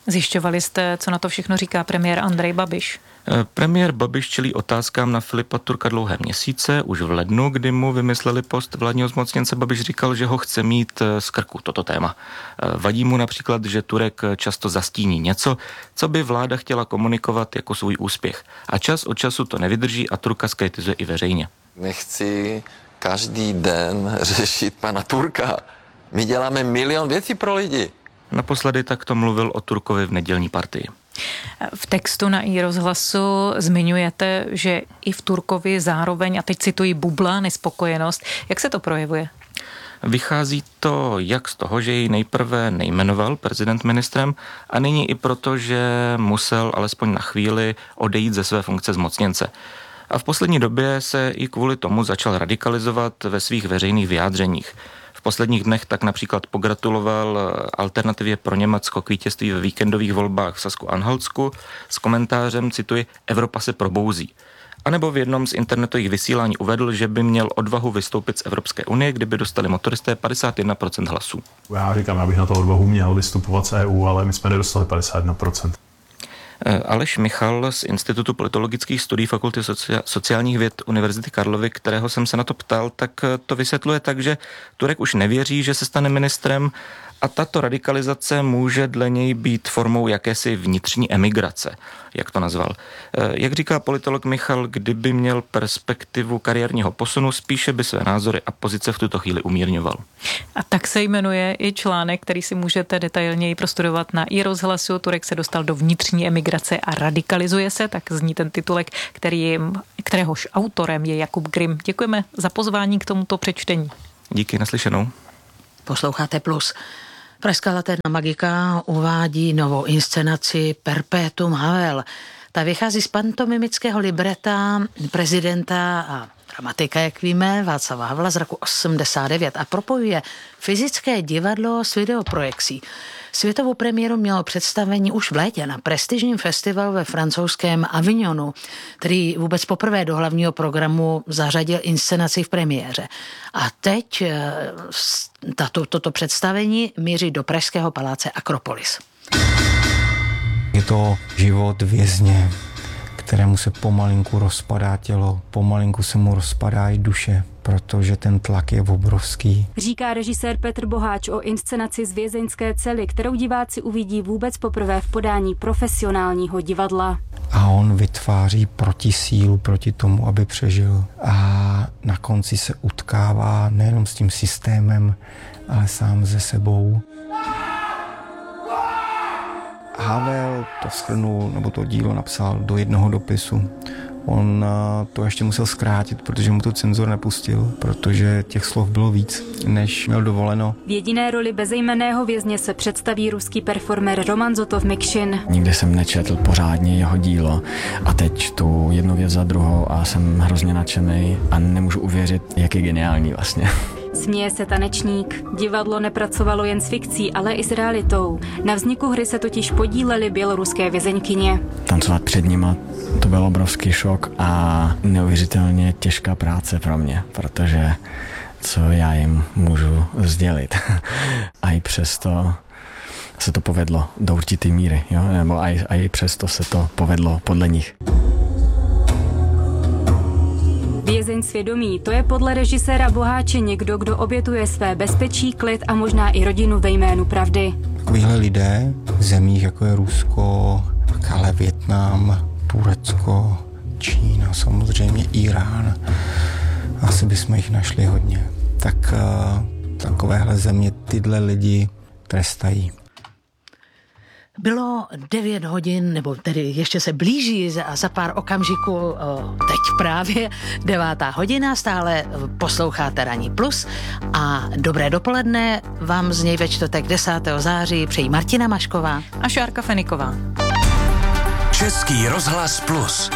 Zjišťovali jste, co na to všechno říká premiér Andrej Babiš? Premiér Babiš čelí otázkám na Filipa Turka dlouhé měsíce. Už v lednu, kdy mu vymysleli post vládního zmocněnce, Babiš říkal, že ho chce mít z krku toto téma. Vadí mu například, že Turek často zastíní něco, co by vláda chtěla komunikovat jako svůj úspěch. A čas od času to nevydrží a Turka skritizuje i veřejně. Nechci každý den řešit pana Turka. My děláme milion věcí pro lidi. Naposledy takto mluvil o Turkovi v nedělní Partii. V textu na iRozhlasu zmiňujete, že i v Turkovi zároveň, a teď cituji, bubla nespokojenost. Jak se to projevuje? Vychází to jak z toho, že jej nejprve nejmenoval prezident ministrem a nyní i proto, že musel alespoň na chvíli odejít ze své funkce zmocněnce. A v poslední době se i kvůli tomu začal radikalizovat ve svých veřejných vyjádřeních. V posledních dnech tak například pogratuloval Alternativě pro Německo k vítězství ve víkendových volbách v Sasku-Anhaltsku s komentářem, cituji, Evropa se probouzí. A nebo v jednom z internetových vysílání uvedl, že by měl odvahu vystoupit z Evropské unie, kdyby dostali motoristé padesát jedna procent hlasů. Já říkám, já bych na to odvahu měl vystupovat z E U, ale my jsme nedostali padesát jedna procent. Aleš Michal z Institutu politologických studií Fakulty sociálních věd Univerzity Karlovy, kterého jsem se na to ptal, tak to vysvětluje tak, že Turek už nevěří, že se stane ministrem a tato radikalizace může dle něj být formou jakési vnitřní emigrace, jak to nazval. Jak říká politolog Michal, kdyby měl perspektivu kariérního posunu, spíše by své názory a pozice v tuto chvíli umírňoval. A tak se jmenuje i článek, který si můžete detailněji prostudovat na iRozhlasu. Turek se dostal do vnitřní emigrace a radikalizuje se, tak zní ten titulek, který, kteréhož autorem je Jakub Grimm. Děkujeme za pozvání k tomuto přečtení. Díky, naslyšenou. Posloucháte Plus. Pražská Laterna Magika uvádí novou inscenaci Perpetuum Havel. Ta vychází z pantomimického libreta prezidenta a dramatika, jak víme, Václava Havla z roku osmdesát devět a propojuje fyzické divadlo s videoprojekcí. Světovou premiéru mělo představení už v létě na prestižním festivalu ve francouzském Avignonu, který vůbec poprvé do hlavního programu zařadil inscenaci v premiéře. A teď tato, toto představení míří do pražského paláce Akropolis. Je to život vězně, kterému se pomalinku rozpadá tělo, pomalinku se mu rozpadá i duše, protože ten tlak je obrovský. Říká režisér Petr Boháč o inscenaci z vězeňské cely, kterou diváci uvidí vůbec poprvé v podání profesionálního divadla. A on vytváří protisílu proti tomu, aby přežil. A na konci se utkává nejenom s tím systémem, ale sám ze sebou. Havel to shrnul, nebo to dílo napsal do jednoho dopisu. On to ještě musel zkrátit, protože mu to cenzor nepustil, protože těch slov bylo víc, než měl dovoleno. V jediné roli bezejmenného vězně se představí ruský performer Roman Zotov-Mikšin. Nikdy jsem nečetl pořádně jeho dílo a teď tu jednu věc za druhou a jsem hrozně nadšený a nemůžu uvěřit, jak je geniální vlastně. Směje se tanečník. Divadlo nepracovalo jen s fikcí, ale i s realitou. Na vzniku hry se totiž podílely běloruské vězeňkyně. Tancovat před nima, to byl obrovský šok a neuvěřitelně těžká práce pro mě, protože co já jim můžu sdělit. A i přesto se to povedlo do určité míry, jo? Nebo a i, a i přesto se to povedlo podle nich. Vězeň svědomí, to je podle režiséra Boháče někdo, kdo obětuje své bezpečí, klid a možná i rodinu ve jménu pravdy. Takovýhle lidé v zemích, jako je Rusko, ale Vietnam, Turecko, Čína, samozřejmě Irán, asi bychom jich našli hodně. Tak uh, takovéhle země tyhle lidi trestají. Bylo devět hodin, nebo tedy ještě se blíží a za pár okamžiků, teď právě devátá hodina, stále posloucháte Ranní Plus a dobré dopoledne vám z něj ve čtvrtek desátého září přejí Martina Mašková a Šárka Feniková. Český rozhlas Plus.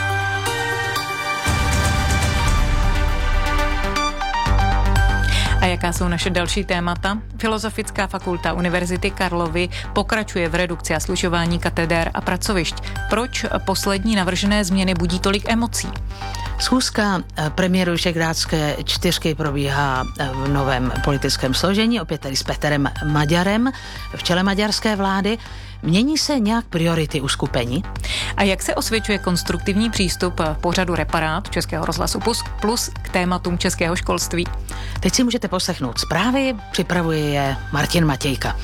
A jaká jsou naše další témata? Filozofická fakulta Univerzity Karlovy pokračuje v redukci a slučování katedér a pracovišť. Proč poslední navržené změny budí tolik emocí? Schůzka premiéru Visegrádské čtyřky probíhá v novém politickém složení, opět tady s Petrem Maďarem v čele maďarské vlády. Mění se nějak priority uskupení? A jak se osvědčuje konstruktivní přístup pořadu Reparát Českého rozhlasu Plus k tématům českého školství? Teď si můžete poslechnout zprávy, připravuje je Martin Matějka.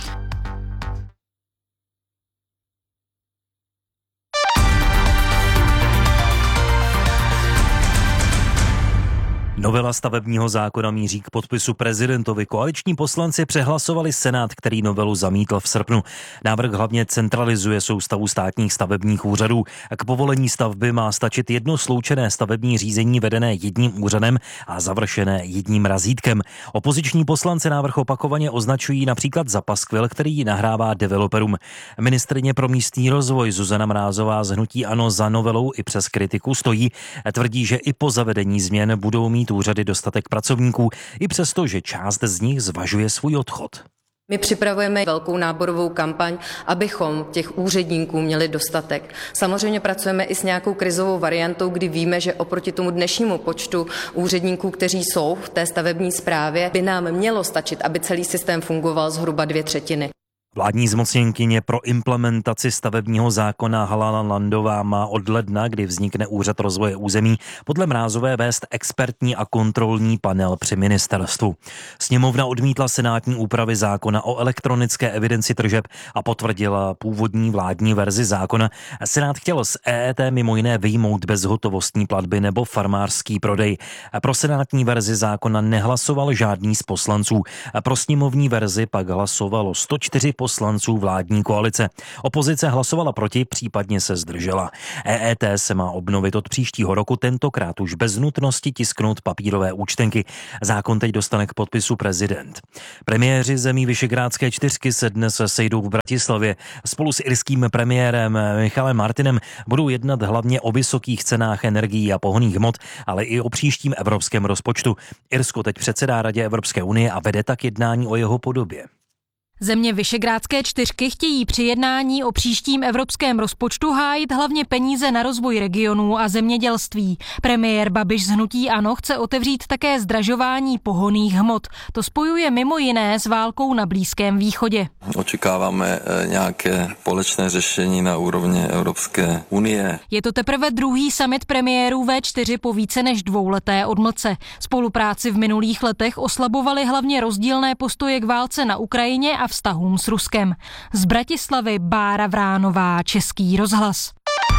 Novela stavebního zákona míří k podpisu prezidentovi. Koaliční poslanci přehlasovali Senát, který novelu zamítl v srpnu. Návrh hlavně centralizuje soustavu státních stavebních úřadů. K povolení stavby má stačit jedno sloučené stavební řízení vedené jedním úřadem a završené jedním razítkem. Opoziční poslanci návrh opakovaně označují například za paskvil, který nahrává developerům. Ministryně pro místní rozvoj Zuzana Mrázová z hnutí ANO za novelou i přes kritiku stojí. Tvrdí, že i po zavedení změn budou mít úřady dostatek pracovníků, i přesto, že část z nich zvažuje svůj odchod. My připravujeme velkou náborovou kampaň, abychom těch úředníků měli dostatek. Samozřejmě pracujeme i s nějakou krizovou variantou, kdy víme, že oproti tomu dnešnímu počtu úředníků, kteří jsou v té stavební správě, by nám mělo stačit, aby celý systém fungoval zhruba dvě třetiny. Vládní zmocněnkyně pro implementaci stavebního zákona Halana Landová má od ledna, kdy vznikne Úřad rozvoje území, podle Mrázové vést expertní a kontrolní panel při ministerstvu. Sněmovna odmítla senátní úpravy zákona o elektronické evidenci tržeb a potvrdila původní vládní verzi zákona. Senát chtěl z E E T mimo jiné vyjmout bezhotovostní platby nebo farmářský prodej. Pro senátní verzi zákona nehlasoval žádný z poslanců. Pro sněmovní verzi pak hlasovalo sto čtyři poslanců vládní koalice. Opozice hlasovala proti, případně se zdržela. E E T se má obnovit od příštího roku, tentokrát už bez nutnosti tisknout papírové účtenky. Zákon teď dostane k podpisu prezident. Premiéři zemí Visegrádské čtyřky se dnes sejdou v Bratislavě. Spolu s irským premiérem Michalem Martinem budou jednat hlavně o vysokých cenách energií a pohonných hmot, ale i o příštím evropském rozpočtu. Irsko teď předsedá Radě Evropské unie a vede tak jednání o jeho podobě. Země Visegrádské čtyřky chtějí při jednání o příštím evropském rozpočtu hájit hlavně peníze na rozvoj regionů a zemědělství. Premiér Babiš z hnutí ANO chce otevřít také zdražování pohonných hmot. To spojuje mimo jiné s válkou na Blízkém východě. Očekáváme nějaké společné řešení na úrovni Evropské unie. Je to teprve druhý summit premiérů V čtyři po více než dvouleté odmlce. Spolupráci v minulých letech oslabovaly hlavně rozdílné postoje k válce na Ukrajině a vztahům s Ruskem. Z Bratislavy Bára Vránová, Český rozhlas.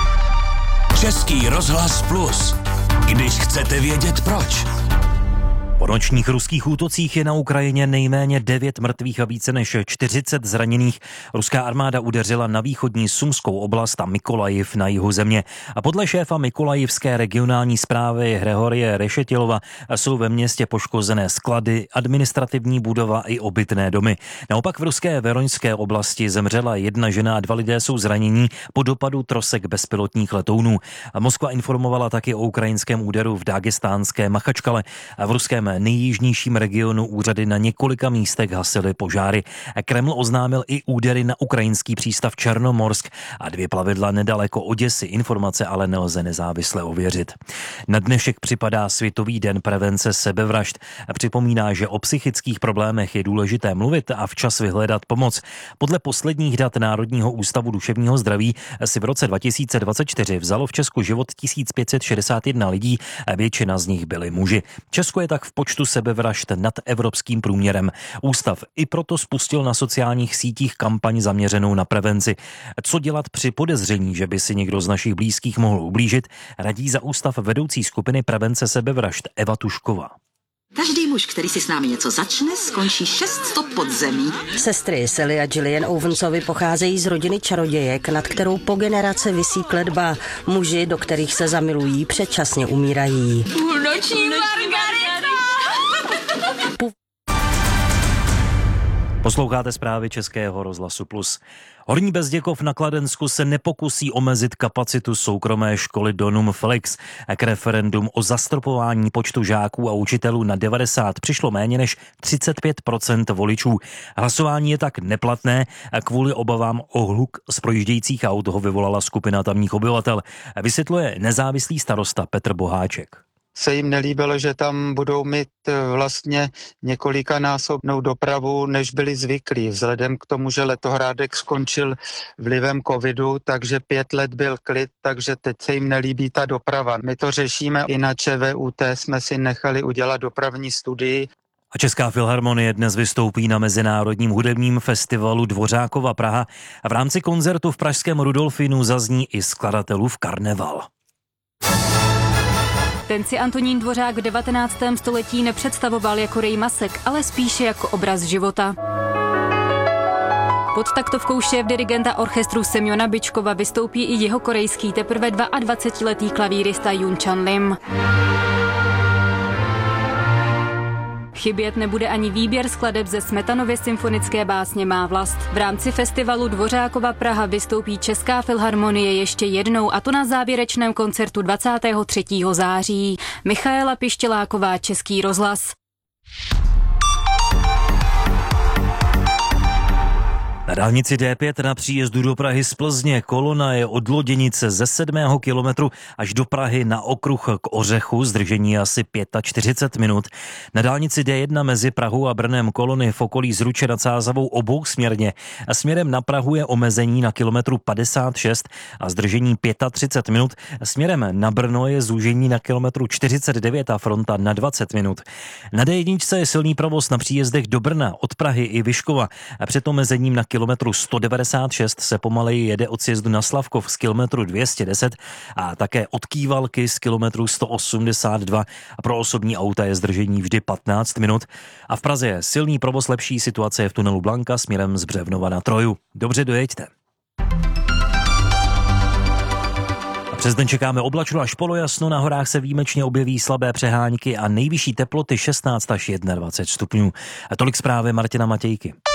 Český rozhlas Plus. Když chcete vědět proč. Po nočních ruských útocích je na Ukrajině nejméně devět mrtvých a více než čtyřicet zraněných. Ruská armáda udeřila na východní Sumskou oblast a Mykolajiv na jihu země. A podle šéfa Mykolajivské regionální správy Hrehorie Rešetilova jsou ve městě poškozené sklady, administrativní budova i obytné domy. Naopak v ruské Veroňské oblasti zemřela jedna žena a dva lidé jsou zranění po dopadu trosek bezpilotních letounů. Moskva informovala taky o ukrajinském úderu v dágestánské Machačkale a v ruském nejjižnějším regionu úřady na několika místech hasily požáry. Kreml oznámil i údery na ukrajinský přístav Černomorsk a dvě plavidla nedaleko Oděsy. Informace ale nelze nezávisle ověřit. Na dnešek připadá Světový den prevence sebevražd. Připomíná, že o psychických problémech je důležité mluvit a včas vyhledat pomoc. Podle posledních dat Národního ústavu duševního zdraví si v roce dva tisíce dvacet čtyři vzalo v Česku život tisíc pět set šedesát jedna lidí a většina z nich byli muži. Česko je tak v počtu sebevražd nad evropským průměrem. Ústav i proto spustil na sociálních sítích kampaň zaměřenou na prevenci. Co dělat při podezření, že by si někdo z našich blízkých mohl ublížit, radí za ústav vedoucí skupiny prevence sebevražd Eva Tušková. Každý muž, který si s námi něco začne, skončí šest stop pod zemí. Sestry Sally a Gillian Owensovi pocházejí z rodiny čarodějek, nad kterou po generace visí kletba. Muži, do kterých se zamilují, předčasně umírají. Půlnoční Margarita! Posloucháte zprávy Českého rozhlasu Plus. Horní Bezděkov na Kladensku se nepokusí omezit kapacitu soukromé školy Donum Felix. K referendum o zastropování počtu žáků a učitelů na devadesát přišlo méně než třicet pět procent voličů. Hlasování je tak neplatné a kvůli obavám o hluk z projíždějících aut ho vyvolala skupina tamních obyvatel. Vysvětluje nezávislý starosta Petr Boháček. Se jim nelíbilo, že tam budou mít vlastně několikanásobnou dopravu, než byli zvyklí. Vzhledem k tomu, že Letohrádek skončil vlivem covidu, takže pět let byl klid, takže teď se jim nelíbí ta doprava. My to řešíme, i na ČVUT jsme si nechali udělat dopravní studii. A Česká filharmonie dnes vystoupí na Mezinárodním hudebním festivalu Dvořákova Praha a v rámci koncertu v pražském Rudolfinu zazní i skladatelův Karneval. Ten si Antonín Dvořák v devatenáctém století nepředstavoval jako rej-masek, ale spíše jako obraz života. Pod taktovkou šéf-dirigenta orchestru Semjona Byčkova vystoupí i jeho korejský teprve dvaadvacetiletý klavírista Jun Chan Lim. Chybět nebude ani výběr skladeb ze Smetanovy symfonické básně Má vlast. V rámci festivalu Dvořákova Praha vystoupí Česká filharmonie ještě jednou, a to na závěrečném koncertu dvacátého třetího září. Michaela Pištěláková, Český rozhlas. Na dálnici D pět na příjezdu do Prahy z Plzně kolona je od Loděnice ze sedmého kilometru až do Prahy na okruh k Ořechu, zdržení asi čtyřicet pět minut. Na dálnici D jedna mezi Prahou a Brnem kolony v okolí Zruče nad Sázavou obousměrně a směrem na Prahu je omezení na kilometru padesát šest a zdržení třicet pět minut. Směrem na Brno je zúžení na kilometru čtyřicet devět a fronta na dvacet minut. Na D jedna je silný provoz na příjezdech do Brna od Prahy i Vyškova a před omezením na kilometru sto devadesát šest se pomaleji jede od sjezdu na Slavkov z kilometru dvě stě deset a také od Kývalky z kilometru sto osmdesát dva a pro osobní auta je zdržení vždy patnáct minut. A v Praze je silný provoz, lepší situace je v tunelu Blanka směrem z Břevnova na Troju. Dobře dojeďte. Přes den čekáme oblačno až polojasno, na horách se výjimečně objeví slabé přehánky a nejvyšší teploty šestnáct až dvacet jedna stupňů. A tolik zprávy Martina Matějky.